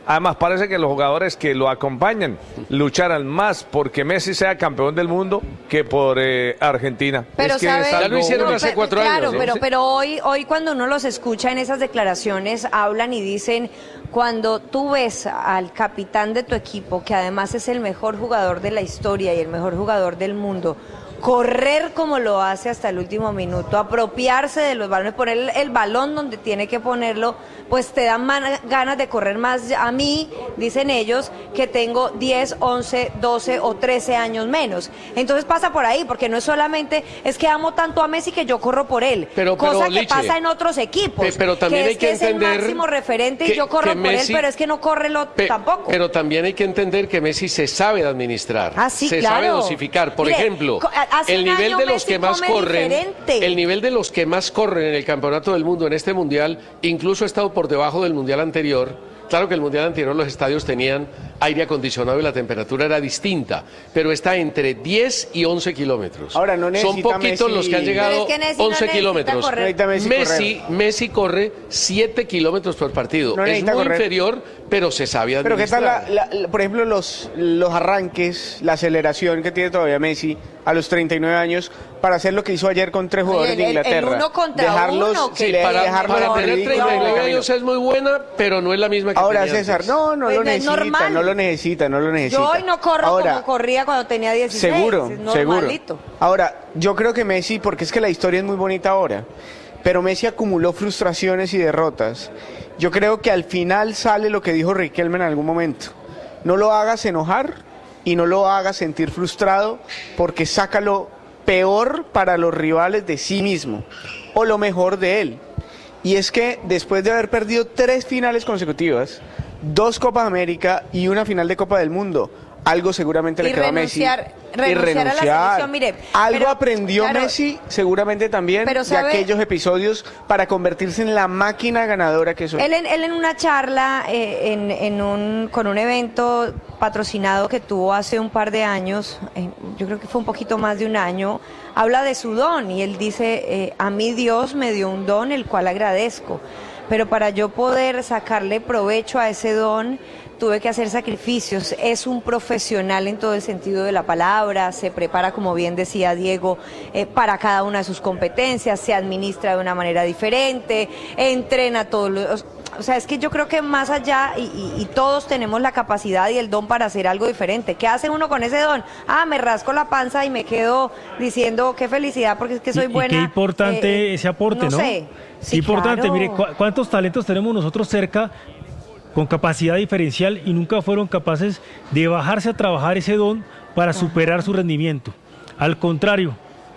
Además, parece que los jugadores que lo acompañan lucharán más porque Messi sea campeón del mundo que por eh, Argentina. Pero es que ¿sabe? es algo... Ya lo hicieron No, hace pe- cuatro claro, años. ¿no? pero, Sí. pero hoy, hoy cuando uno los escucha en esas declaraciones, hablan y dicen, cuando tú ves al capitán de tu equipo, que además es el mejor jugador de la historia y el mejor jugador del mundo, correr como lo hace hasta el último minuto, apropiarse de los balones, poner el, el balón donde tiene que ponerlo, pues te dan man- ganas de correr más. A mí, dicen ellos, que tengo diez, once, doce o trece años menos. Entonces pasa por ahí, porque no es solamente, es que amo tanto a Messi que yo corro por él. Pero- pero, cosa que Liche, pasa en otros equipos. pe- pero también que hay es que que es entender el máximo referente que- y yo corro que por Messi- él, pero es que no corre lo Pe- tampoco. Pero también hay que entender que Messi se sabe administrar, Ah, sí, se claro. sabe dosificar. Por Mire, ejemplo, co- hace el un nivel año de los Messi que más come corren, diferente. el nivel de los que más corren en el campeonato del mundo en este mundial, incluso ha estado por debajo del mundial anterior. Claro que el mundial anterior los estadios tenían aire acondicionado y la temperatura era distinta, pero está entre diez y once kilómetros. Ahora, no Son necesita poquitos Messi- los que han llegado Pero es que Messi no once necesita kilómetros. correr. Necesita Messi Messi, correr. Messi corre siete kilómetros por partido. No es necesita muy correr. inferior, pero se sabe Pero qué tal, administrar. la- la- la- por ejemplo, los, los arranques, la aceleración que tiene todavía Messi a los treinta y nueve años para hacer lo que hizo ayer con tres jugadores el- de el- el Inglaterra. uno contra dejarlos, uno, que- Sí, le- para, dejarlos para en tener ridículo treinta y en el nueve camino. años es muy buena, pero no es la misma que Ahora, tenía César, antes. no, no Pues lo no es necesita, normal. no lo necesita, no lo necesita. Yo hoy no corro Ahora, como corría cuando tenía dieciséis. Seguro, es seguro. normalito. Ahora, yo creo que Messi, porque es que la historia es muy bonita ahora, pero Messi acumuló frustraciones y derrotas. Yo creo que al final sale lo que dijo Riquelme en algún momento. No lo hagas enojar y no lo hagas sentir frustrado porque saca lo peor para los rivales de sí mismo o lo mejor de él. Y es que después de haber perdido tres finales consecutivas, dos Copas América y una final de Copa del Mundo, algo seguramente le Y quedó a Messi. renunciar- renunciar a la selección, mire, algo pero, aprendió claro, Messi seguramente también pero de sabe- aquellos episodios para convertirse en la máquina ganadora que soy. Él en, él en una charla eh, en, en un, con un evento patrocinado que tuvo hace un par de años, eh, yo creo que fue un poquito más de un año, habla de su don y él dice, eh, a mí Dios me dio un don el cual agradezco, pero para yo poder sacarle provecho a ese don, tuve que hacer sacrificios. Es un profesional en todo el sentido de la palabra, se prepara, como bien decía Diego, eh, para cada una de sus competencias, se administra de una manera diferente, entrena todos los... O sea, es que yo creo que más allá, y, y- y todos tenemos la capacidad y el don para hacer algo diferente. ¿Qué hace uno con ese don? Ah, me rasco la panza y me quedo diciendo qué felicidad porque es que soy Y- y buena. qué importante eh, ese aporte, ¿no? No sé. Qué Sí, importante, claro. mire, cu- cuántos talentos tenemos nosotros cerca con capacidad diferencial y nunca fueron capaces de bajarse a trabajar ese don para superar su rendimiento. Al contrario,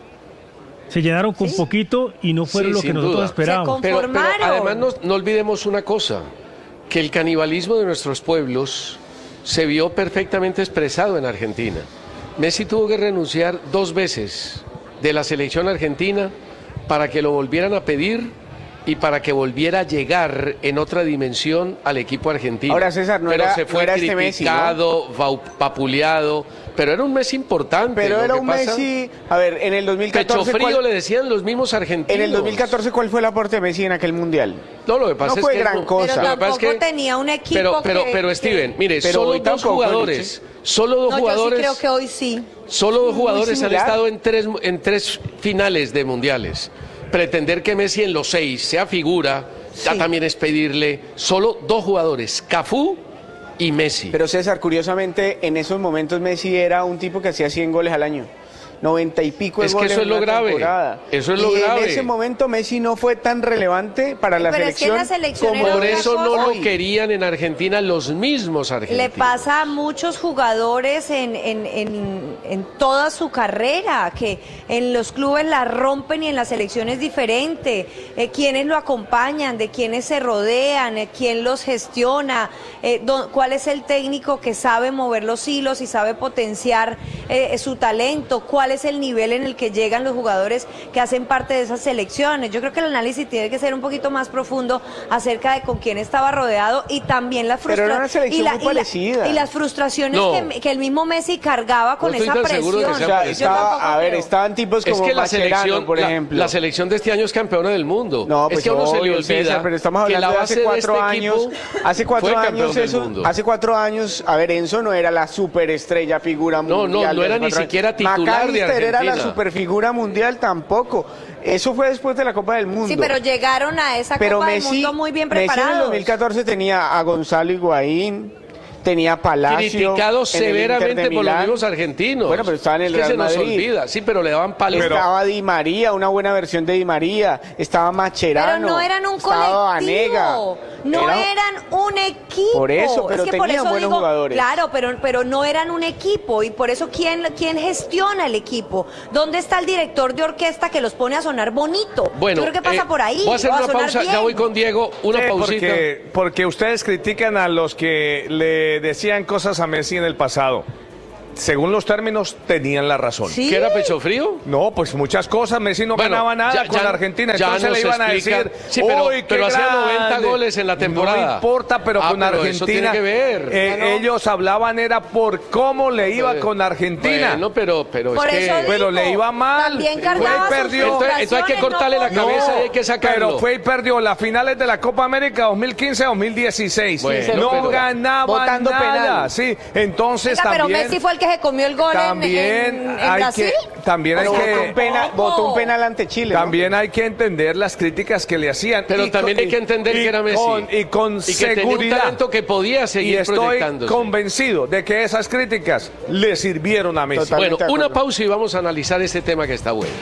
se llenaron con poquito y no fueron Sí, lo que sin nosotros duda. esperábamos. Pero, pero además no, no olvidemos una cosa, que el canibalismo de nuestros pueblos se vio perfectamente expresado en Argentina. Messi tuvo que renunciar dos veces de la selección argentina para que lo volvieran a pedir y para que volviera a llegar en otra dimensión al equipo argentino. Ahora, César, no pero era- se fue no era este Messi, ¿no? criticado, vau- vapuleado, pero era un Messi importante. Pero lo era que un pasa- Messi, a ver, en el dos mil Pecho catorce frío ¿cuál- le decían los mismos argentinos. en el dos mil catorce ¿cuál fue el aporte de Messi en aquel mundial? No, lo que pasa No es fue que gran no- cosa. Pero Lo que pasa es tampoco que- tenía un equipo Pero, pero, que- pero que- Steven, mire, Pero solo hoy dos tampoco, jugadores, Liche. solo dos No, jugadores, yo sí creo que hoy sí. solo dos Muy jugadores han similar. estado en tres, en tres finales de mundiales. Pretender que Messi en los seis sea figura, ya Sí. también es pedirle solo dos jugadores, Cafú y Messi. Pero César, curiosamente, en esos momentos Messi era un tipo que hacía cien goles al año. noventa y pico de Es que goles eso es en lo una grave. temporada. Eso es lo y grave. en ese momento Messi no fue tan relevante para la Pero es que en selección. la selección como era Por otra eso no cosa. lo querían en Argentina los mismos argentinos. Le pasa a muchos jugadores en, en, en, en toda su carrera, que en los clubes la rompen y en la selección es diferente. Eh, ¿Quiénes lo acompañan? ¿De quiénes se rodean? Eh, ¿Quién los gestiona? Eh, dó- ¿Cuál es el técnico que sabe mover los hilos y sabe potenciar eh, su talento? ¿Cuál es el nivel en el que llegan los jugadores que hacen parte de esas selecciones. Yo creo que el análisis tiene que ser un poquito más profundo acerca de con quién estaba rodeado y también las Pero era una frustraciones selección y, la- muy y la- parecida. y las frustraciones No. que, que el mismo Messi cargaba con No estoy esa tan seguro presión. que sea O sea, parecido. Yo estaba- tampoco a ver, creo. estaban tipos Es como que la Mascherano, selección, por la- ejemplo. la selección de este año es campeona del mundo. No, es pues que a uno se le obvio, olvida César, pero estamos que hablando la de base hace de cuatro este años. equipo Hace cuatro fue campeón años del eso, mundo. hace cuatro años, a ver, Enzo no era la superestrella figura No, no, mundial. no de era hace ni cuatro años. siquiera titular de McAllister era la Argentina. superfigura mundial tampoco. Eso fue después de la Copa del Mundo. Sí, pero llegaron a esa Pero Copa Messi, del Mundo muy bien Messi en el preparados. dos mil catorce tenía a Gonzalo Higuaín, tenía a Palacio. Criticado en el severamente Inter de por los Milán. mismos argentinos. Bueno, pero estaba en el Es que Real se nos Madrid. olvida. Sí, pero le daban palos. Estaba Di María, una buena versión de Di María. Estaba Mascherano. Pero no eran un estaba Vanega. colectivo, no Era- eran un equipo. Por eso, pero es que por tenían eso buenos digo, jugadores. Claro, pero, pero no eran un equipo y por eso ¿quién, quién gestiona el equipo? ¿Dónde está el director de orquesta que los pone a sonar bonito? Bueno, Yo creo que pasa eh, por ahí. Voy a hacer o a una sonar pausa. bien. Ya voy con Diego. Una Sí, pausita. Porque, porque ustedes critican a los que le decían cosas a Messi en el pasado. Según los términos, tenían la razón. ¿Sí? ¿Qué era pecho frío? No, pues muchas cosas. Messi no Bueno, ganaba nada ya- con ya- Argentina. ya Entonces nos le iban a explica- decir, Sí, pero- "Uy, qué pero hacía noventa grande". goles en la temporada. No importa, pero Ah, con pero eso tiene Argentina. que ver. eh, Bueno. ellos hablaban era por cómo le iba Pues, con Argentina. Bueno, pero, pero Por es eso que... digo, pero le iba mal. También Fue cargaba y sus perdió. Entonces, entonces hay que cortarle la frustraciones, cabeza No, y hay que sacarlo. pero fue y perdió las finales de la Copa América dos mil quince a dos mil dieciséis. Bueno, no pero- ganaba Botando nada. penal. Sí, entonces Venga, pero también. Messi fue el que se comió el gol en- también en, en hay Brasil. que también hay Pero que votó un penal, votó un penal ante Chile. ¿no? también hay que entender las críticas que le hacían. Pero Y también con- hay que entender y que era Messi. con- y con Y que tenía un seguridad. talento que podía Y seguir estoy proyectándose. convencido de que esas críticas le sirvieron a Messi. Totalmente Bueno, de una acuerdo. pausa y vamos a analizar este tema que está bueno.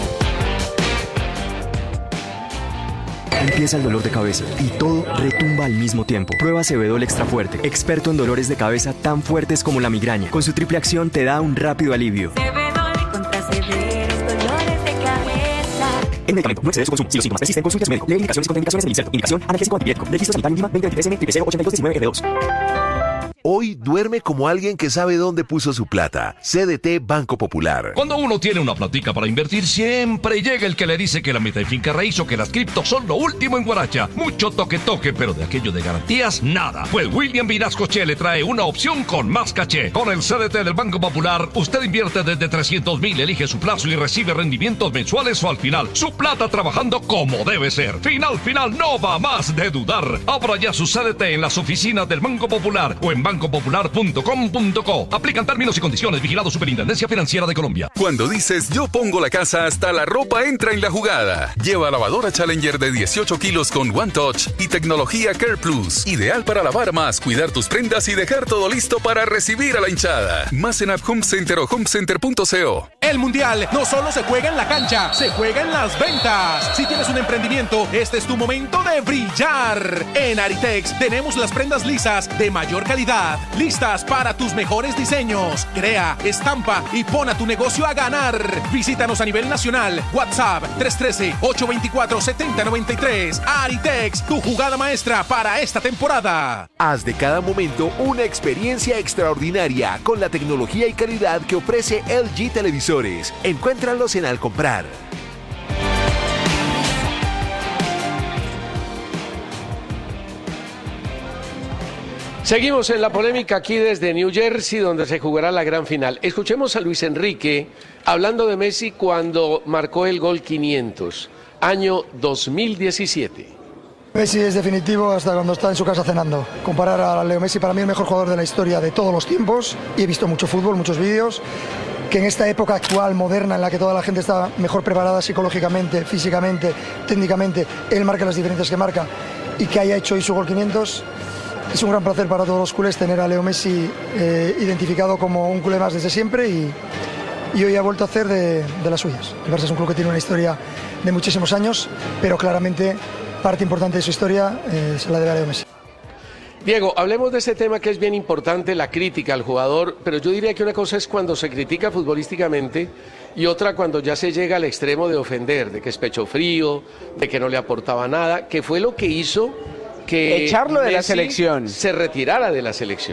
Empieza el dolor de cabeza y todo retumba al mismo tiempo. Prueba Cebedol Extra Fuerte, experto en dolores de cabeza tan fuertes como la migraña. Con su triple acción te da un rápido alivio. Cebedol contra severos dolores de cabeza. El medicamento no excede su consumo. Si los síntomas persisten, consulte a su médico. Lee indicaciones y contraindicaciones del inserto. Indicación analgésico antibiótico. Registro sanitario mínima veinte veintitrés N cero ochenta y dos diecinueve G dos. Hoy duerme como alguien que sabe dónde puso su plata. C D T Banco Popular. Cuando uno tiene una platica para invertir, siempre llega el que le dice que la meta de finca raíz o que las criptos son lo último en Guaracha. Mucho toque toque, pero de aquello de garantías, nada. Pues William Vinasco Che le trae una opción con más caché. Con el C D T del Banco Popular, usted invierte desde trescientos mil, elige su plazo y recibe rendimientos mensuales o al final. Su plata trabajando como debe ser. Final, final, no va más de dudar. Abra ya su C D T en las oficinas del Banco Popular o en banco popular punto com punto co. Aplican términos y condiciones. Vigilado Superintendencia Financiera de Colombia. Cuando dices yo pongo la casa, hasta la ropa entra en la jugada. Lleva lavadora Challenger de dieciocho kilos con One Touch y tecnología Care Plus. Ideal para lavar más, cuidar tus prendas y dejar todo listo para recibir a la hinchada. Más en App Home Center o homecenter punto co. El Mundial no solo se juega en la cancha, se juega en las ventas. Si tienes un emprendimiento, este es tu momento de brillar. En Aritex tenemos las prendas lisas de mayor calidad, listas para tus mejores diseños. Crea, estampa y pon a tu negocio a ganar. Visítanos a nivel nacional. WhatsApp tres uno tres, ocho dos cuatro, siete cero nueve tres. Aritex, tu jugada maestra para esta temporada. Haz de cada momento una experiencia extraordinaria con la tecnología y calidad que ofrece L G Televisores. Encuéntralos en Al Comprar. Seguimos en la polémica aquí desde New Jersey, donde se jugará la gran final. Escuchemos a Luis Enrique hablando de Messi cuando marcó el gol quinientos, año dos mil diecisiete. Messi es definitivo hasta cuando está en su casa cenando. Comparar a Leo Messi, para mí el mejor jugador de la historia de todos los tiempos, y he visto mucho fútbol, muchos vídeos, que en esta época actual, moderna, en la que toda la gente está mejor preparada psicológicamente, físicamente, técnicamente, él marca las diferencias que marca, y que haya hecho hoy su gol quinientos. Es un gran placer para todos los culés tener a Leo Messi eh, identificado como un culé más desde siempre y, y hoy ha vuelto a hacer de, de las suyas. El Barça es un club que tiene una historia de muchísimos años, pero claramente parte importante de su historia eh, se la debe a Leo Messi. Diego, hablemos de ese tema que es bien importante, la crítica al jugador, pero yo diría que una cosa es cuando se critica futbolísticamente y otra cuando ya se llega al extremo de ofender, de que es pecho frío, de que no le aportaba nada, que fue lo que hizo que echarlo de la Messi selección. se retirara de la selección.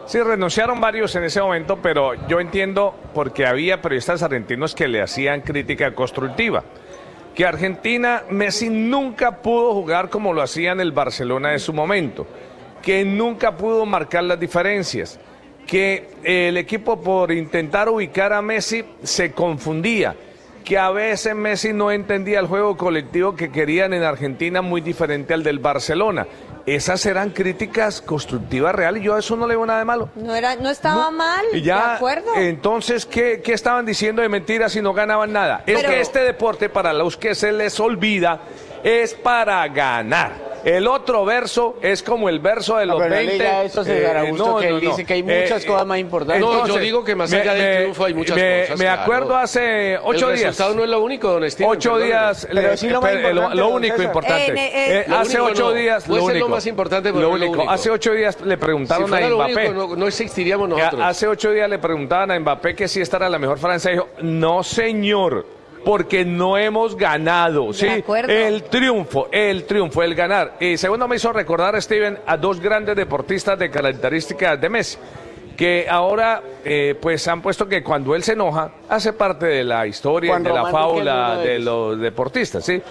Sí, renunciaron varios en ese momento, pero yo entiendo porque había periodistas argentinos que le hacían crítica constructiva. Que Argentina, Messi nunca pudo jugar como lo hacía en el Barcelona de su momento, que nunca pudo marcar las diferencias, que el equipo por intentar ubicar a Messi se confundía, que a veces Messi no entendía el juego colectivo que querían en Argentina muy diferente al del Barcelona. Esas eran críticas constructivas reales y yo a eso no le veo nada de malo. No, era, no estaba no, mal, ya, de acuerdo. Entonces, ¿qué, ¿qué estaban diciendo de mentiras si no ganaban nada? Pero... Es que este deporte, para los que se les olvida, es para ganar. El otro verso es como el verso de los no, pero veinte. No diga eso, César Augusto, eh, no, que él no, dice no. que hay muchas eh, cosas más importantes. No, Entonces, yo digo que más allá me, del triunfo hay muchas me, cosas. Me claro. acuerdo hace ocho días. El resultado no es lo único, don Steven. Ocho perdón, días, pero sí lo, más lo, lo, lo único César. importante. Eh, eh, eh, lo hace único ocho no. días, Puede lo ser único. lo más importante, pero lo no único. lo único. Hace ocho días le preguntaron si a Mbappé. Único, no, no existiríamos nosotros. Hace ocho días le preguntaban a Mbappé que si esta era la mejor Francia. Dijo, no señor. Porque no hemos ganado, ¿sí? El triunfo, el triunfo, el ganar. Y segundo me hizo recordar, Steven, a dos grandes deportistas de características de Messi, que ahora eh, pues han puesto que cuando él se enoja, hace parte de la historia, Juan de Román la fábula de, de los deportistas, ¿sí?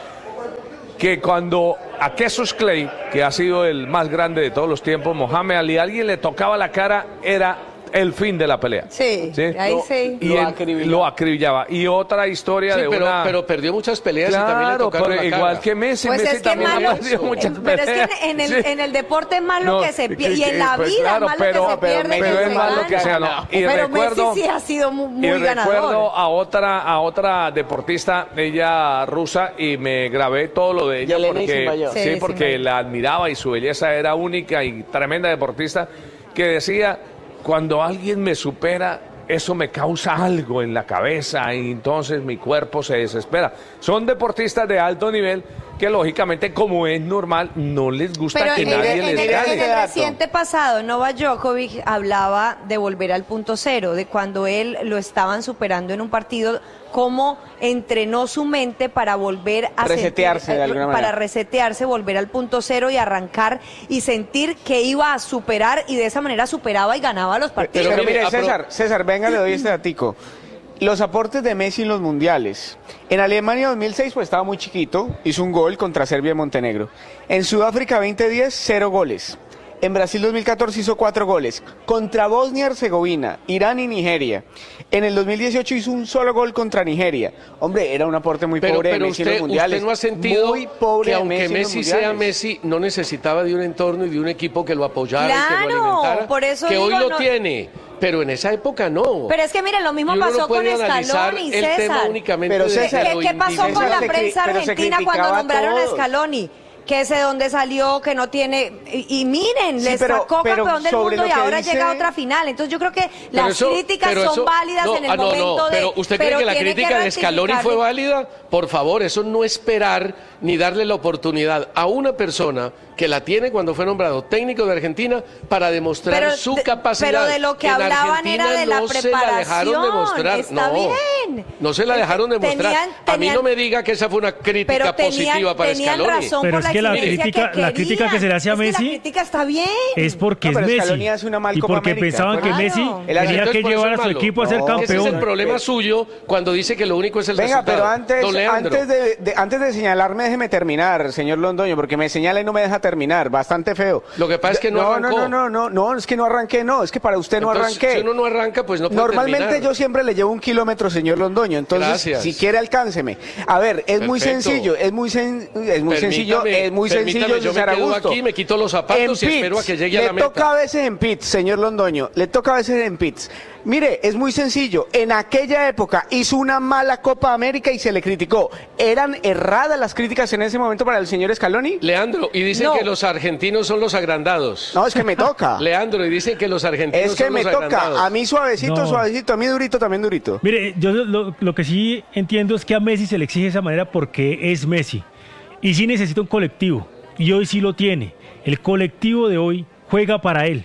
Que cuando a Cassius Clay, que ha sido el más grande de todos los tiempos, Mohamed Ali, alguien le tocaba la cara, era el fin de la pelea. Sí, ¿sí? ahí lo, sí. Y lo, acribillaba. lo acribillaba. Y otra historia sí, de pero, una... pero perdió muchas peleas claro, y también le tocaron pero la igual cara. que Messi. Pues Messi es que también malo, perdió muchas pero peleas. es que en el, sí. en el deporte es malo no, que se pierde. que, Y en la pues, vida claro, es malo pero, que se pero, pierde. Pero que es se malo gana. que sea, no. Y pero recuerdo, Messi sí ha sido muy, muy y ganador. recuerdo a otra, a otra deportista, ella rusa, y me grabé todo lo de ella porque, sí, sí, porque la admiraba y su belleza era única y tremenda deportista, que decía, cuando alguien me supera, eso me causa algo en la cabeza y entonces mi cuerpo se desespera. Son deportistas de alto nivel que lógicamente, como es normal, no les gusta Pero que en nadie el, les en el, gane. en el reciente pasado, Novak Djokovic hablaba de volver al punto cero, de cuando él lo estaban superando en un partido, cómo entrenó su mente para volver a resetearse sentir, de alguna para manera. resetearse, volver al punto cero y arrancar y sentir que iba a superar y de esa manera superaba y ganaba los partidos. Pero, pero mire, César, César, venga, le doy este datico. Los aportes de Messi en los mundiales. En Alemania dos mil seis, pues estaba muy chiquito, hizo un gol contra Serbia y Montenegro. En Sudáfrica veinte diez, cero goles. En Brasil dos mil catorce hizo cuatro goles. Contra Bosnia y Herzegovina, Irán y Nigeria. En el dos mil dieciocho hizo un solo gol contra Nigeria. Hombre, era un aporte muy pero, pobre pero de Messi usted, en los mundiales. ¿Usted no ha sentido muy pobre que aunque Messi, Messi sea Messi, no necesitaba de un entorno y de un equipo que lo apoyara claro, y que lo alimentara? Por eso que digo, hoy lo no... tiene. Pero en esa época no. Pero es que mire, lo mismo y uno pasó no puede con Scaloni, el César. tema únicamente pero César, de ¿Qué, ¿Qué pasó César, con la se prensa cri- argentina cuando nombraron a todos. Scaloni? Que ese dónde salió, que no tiene... Y, y miren, sí, le pero, sacó pero campeón del mundo y ahora dice... llega a otra final. Entonces yo creo que pero las eso, críticas son eso, válidas no, en el ah, no, momento no, de... Pero ¿usted cree que la crítica de Scaloni fue válida? Por favor, eso no esperar ni darle la oportunidad a una persona que la tiene cuando fue nombrado técnico de Argentina para demostrar pero, su de, capacidad. Pero de lo que hablaban era de la no preparación. Se la dejaron demostrar. Está no, bien. No se la dejaron demostrar. Tenían, a mí tenían, no me diga que esa fue una crítica pero tenían, positiva para tenían Scaloni. Razón pero por es que la la crítica, que la crítica que se le hace a es Messi que la crítica está bien. es porque no, es Messi hace una mal y Copa porque América, pensaban claro. que Messi El tenía que llevar a su equipo a ser no, campeón. Ese es el problema suyo cuando dice que lo único es el Venga, resultado. pero antes, Don Leandro. antes, de, de, antes de señalarme, déjeme terminar, señor Londoño, porque me señala y no me deja terminar, bastante feo. Lo que pasa es que no, no arrancó. No, no, no, no, no, es que no arranqué, no, es que para usted no Entonces, arranqué. Si uno no arranca, pues no puede Normalmente terminar. yo siempre le llevo un kilómetro, señor Londoño, entonces Gracias. si quiere alcánceme. A ver, es Perfecto. muy sencillo, es muy, sen, es muy sencillo, es muy sencillo, yo me César quedo Augusto. aquí, me quito los zapatos En y espero a pits, que llegue a le la meta. toca a veces en pits, señor Londoño, le toca a veces en pits. Mire, es muy sencillo. En aquella época hizo una mala Copa América y se le criticó. ¿Eran erradas las críticas en ese momento para el señor Scaloni? Leandro, y dicen No. que los argentinos son los agrandados. No, es que me toca. Leandro, y dicen que los argentinos Es que son me los toca. agrandados. A mí suavecito, No. suavecito. A mí durito, también durito. Mire, yo lo, lo que sí entiendo es que a Messi se le exige de esa manera porque es Messi. Y sí necesita un colectivo. Y hoy sí lo tiene. El colectivo de hoy juega para él.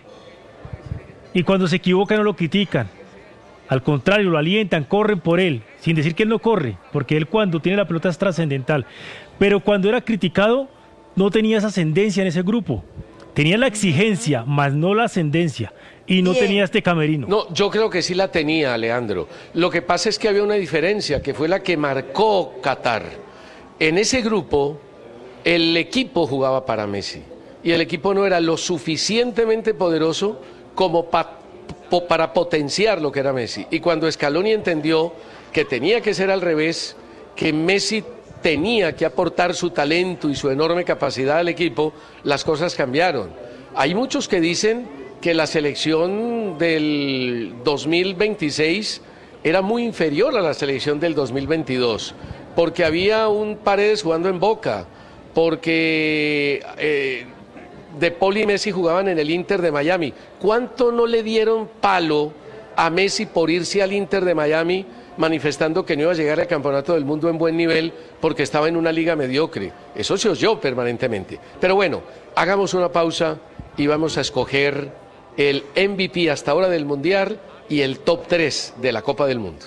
Y cuando se equivoca no lo critican. Al contrario, lo alientan, corren por él. Sin decir que él no corre. Porque él cuando tiene la pelota es trascendental. Pero cuando era criticado no tenía esa ascendencia en ese grupo. Tenía la exigencia, más no la ascendencia. y no Bien. tenía este camerino. No, yo creo que sí la tenía, Leandro. Lo que pasa es que había una diferencia, que fue la que marcó Qatar. En ese grupo, el equipo jugaba para Messi, y el equipo no era lo suficientemente poderoso como pa, po, para potenciar lo que era Messi. Y cuando Scaloni entendió que tenía que ser al revés, que Messi tenía que aportar su talento y su enorme capacidad al equipo, las cosas cambiaron. Hay muchos que dicen que la selección del dos mil veintiséis era muy inferior a la selección del dos mil veintidós, porque había un Paredes jugando en Boca, porque eh, De Paul y Messi jugaban en el Inter de Miami. ¿Cuánto no le dieron palo a Messi por irse al Inter de Miami, manifestando que no iba a llegar al Campeonato del Mundo en buen nivel porque estaba en una liga mediocre? Eso se oyó permanentemente. Pero bueno, hagamos una pausa y vamos a escoger el M V P hasta ahora del Mundial y el top tres de la Copa del Mundo.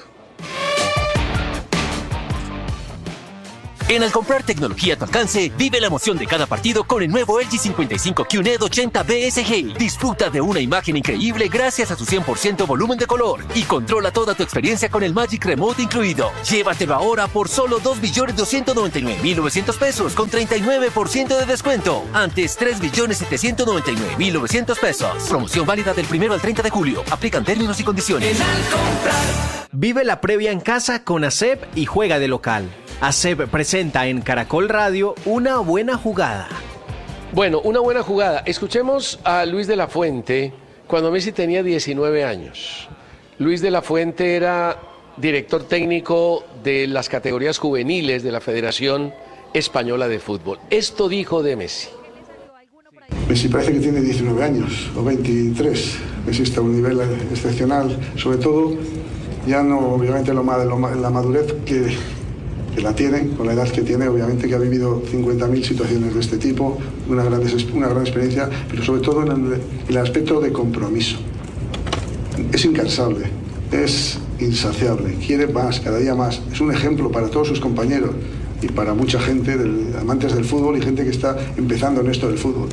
En Al comprar tecnología a tu alcance, vive la emoción de cada partido con el nuevo L G cincuenta y cinco Q N E D ochenta B S G. Disfruta de una imagen increíble gracias a su cien por ciento volumen de color y controla toda tu experiencia con el Magic Remote incluido. Llévatelo ahora por solo dos millones doscientos noventa y nueve mil novecientos pesos con treinta y nueve por ciento de descuento. Antes tres millones setecientos noventa y nueve mil novecientos pesos. Promoción válida del primero al treinta de julio. Aplican términos y condiciones. Vive la previa en casa con A S E B y juega de local. A S E B presenta en Caracol Radio Una buena jugada. Bueno, una buena jugada. Escuchemos a Luis de la Fuente cuando Messi tenía diecinueve años. Luis de la Fuente era director técnico de las categorías juveniles de la Federación Española de Fútbol. Esto dijo de Messi. Messi parece que tiene diecinueve años o veintitrés. Messi está a un nivel excepcional, sobre todo ya no obviamente lo, lo, la madurez que... que la tiene, con la edad que tiene, obviamente que ha vivido cincuenta mil situaciones de este tipo, una gran, una gran experiencia, pero sobre todo en el, en el aspecto de compromiso. Es incansable, es insaciable, quiere más, cada día más. Es un ejemplo para todos sus compañeros y para mucha gente, del, amantes del fútbol y gente que está empezando en esto del fútbol.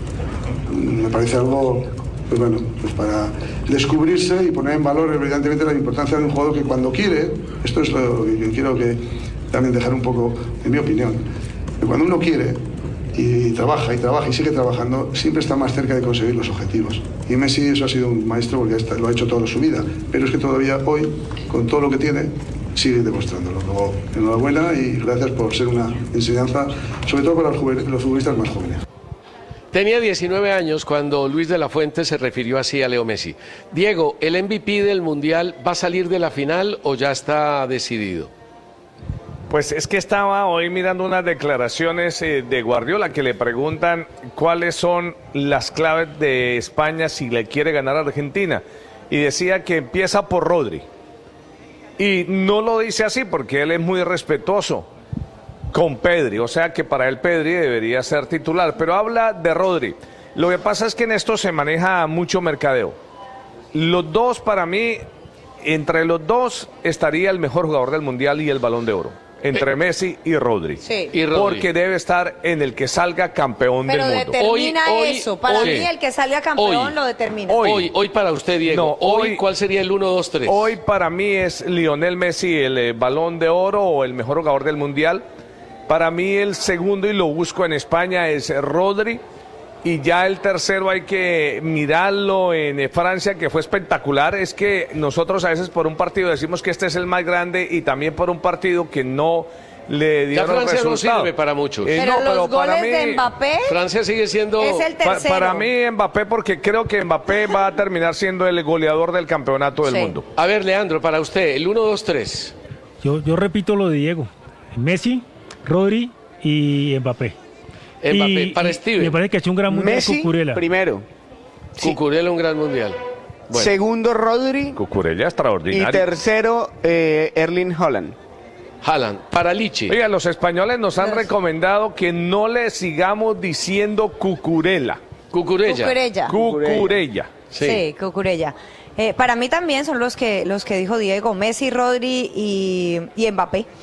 Me parece algo, pues bueno, pues para descubrirse y poner en valor evidentemente la importancia de un jugador que cuando quiere, esto es lo que quiero que también dejar un poco, en mi opinión, que cuando uno quiere y trabaja y trabaja y sigue trabajando, siempre está más cerca de conseguir los objetivos. Y Messi eso ha sido un maestro porque lo ha hecho toda su vida, pero es que todavía hoy, con todo lo que tiene, sigue demostrándolo. Luego, enhorabuena y gracias por ser una enseñanza, sobre todo para los, los futbolistas más jóvenes. Tenía diecinueve años cuando Luis de la Fuente se refirió así a Leo Messi. Diego, ¿el M V P del Mundial va a salir de la final o ya está decidido? Pues es que estaba hoy mirando unas declaraciones eh, de Guardiola que le preguntan cuáles son las claves de España si le quiere ganar a Argentina. Y decía que empieza por Rodri. Y no lo dice así porque él es muy respetuoso con Pedri, o sea que para él Pedri debería ser titular, pero habla de Rodri. Lo que pasa es que en esto se maneja mucho mercadeo. Los dos, para mí, entre los dos estaría el mejor jugador del Mundial y el Balón de Oro, entre Messi y Rodri. Sí. Y Rodri. Porque debe estar en el que salga campeón pero del mundo. Pero determina hoy, eso, hoy, para hoy, mí el que salga campeón hoy, lo determina. Hoy, hoy, hoy para usted, Diego, no, hoy, hoy, ¿cuál sería el uno, dos, tres? Hoy para mí es Lionel Messi el eh, Balón de Oro o el mejor jugador del Mundial. Para mí el segundo, y lo busco en España, es Rodri. Y ya el tercero hay que mirarlo en Francia, que fue espectacular. Es que nosotros a veces por un partido decimos que este es el más grande y también por un partido que no le dieron ya Francia resultado. No sirve para muchos. Eh, pero no, los pero goles para mí, de Mbappé Francia sigue siendo es el tercero. Pa para mí Mbappé, porque creo que Mbappé va a terminar siendo el goleador del campeonato del sí. mundo. A ver, Leandro, para usted, el uno, dos, tres. Yo, yo repito lo de Diego. Messi, Rodri y Mbappé. Mbappé, y, para y Steven. Me parece que ha hecho un gran mundial. Messi, Cucurella. primero. Cucurella, un gran mundial. Bueno. Segundo, Rodri. Cucurella extraordinario. Y tercero, eh, Erling Haaland. Haaland, para Lichi. Oiga, los españoles nos han recomendado que no le sigamos diciendo Cucurella. Cucurella. Cucurella. Cucurella. Sí, sí Cucurella. Eh, para mí también son los que los que dijo Diego, Messi, Rodri y, y Mbappé.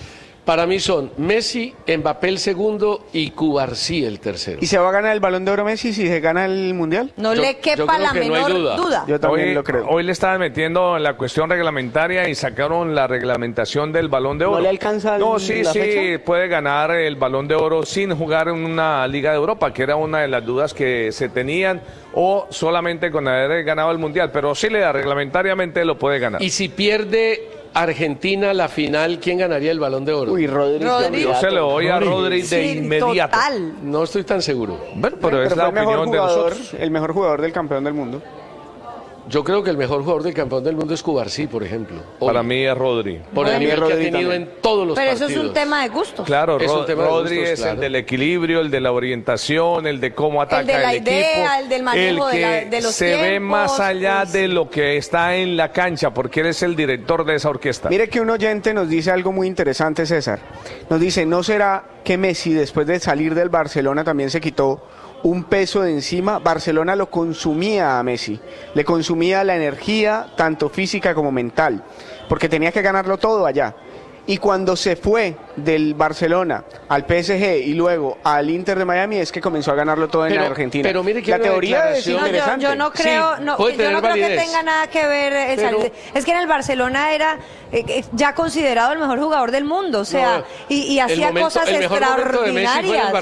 Para mí son Messi, Mbappé el segundo y Cubarsí el tercero. ¿Y se va a ganar el Balón de Oro Messi si se gana el Mundial? No Yo- le yo quepa creo la que no hay menor duda. duda. Yo también Hoy, lo creo. hoy le estaban metiendo en la cuestión reglamentaria y sacaron la reglamentación del Balón de Oro. ¿No le alcanza No, el- sí, la sí, fecha? puede ganar el Balón de Oro sin jugar en una Liga de Europa, que era una de las dudas que se tenían, o solamente con haber ganado el Mundial, pero sí le da reglamentariamente lo puede ganar. Y si pierde Argentina la final, ¿quién ganaría el Balón de Oro? Uy, Rodri. Rodri. Yo se lo doy a Rodri de Sí, inmediato. total. No estoy tan seguro. Bueno, pero, Pero es fue la el mejor opinión de jugador, nosotros. el mejor jugador del campeón del mundo. Yo creo que el mejor jugador del campeón del mundo es Cubarsí, por ejemplo. Hoy, Para mí es Rodri. por el Para mí nivel que ha Rodri tenido también. en todos los Pero eso partidos. es un tema de gustos. Claro, Es un Ro- tema de Rodri gustos, es claro. el del equilibrio, el de la orientación, el de cómo ataca El de la el idea, equipo, el del manejo el de que la- de los se ve tiempos, más allá pues, de sí. lo que está en la cancha, porque él es el director de esa orquesta. Mire que un oyente nos dice algo muy interesante, César. Nos dice, ¿no será que Messi después de salir del Barcelona también se quitó un peso de encima? Barcelona lo consumía a Messi, le consumía la energía tanto física como mental, porque tenía que ganarlo todo allá. Y cuando se fue del Barcelona al P S G y luego al Inter de Miami es que comenzó a ganarlo todo en Pero- la Argentina. pero mire que la hay una teoría es declaración- No, yo, interesante. yo no creo, Sí, no, puede yo tener no creo que validez. tenga nada que ver. eh, Pero- salir- es que en el Barcelona era eh, eh, ya considerado el mejor jugador del mundo, o sea, No, y, y el hacía momento- cosas el mejor momento de Messi fue en el extraordinarias.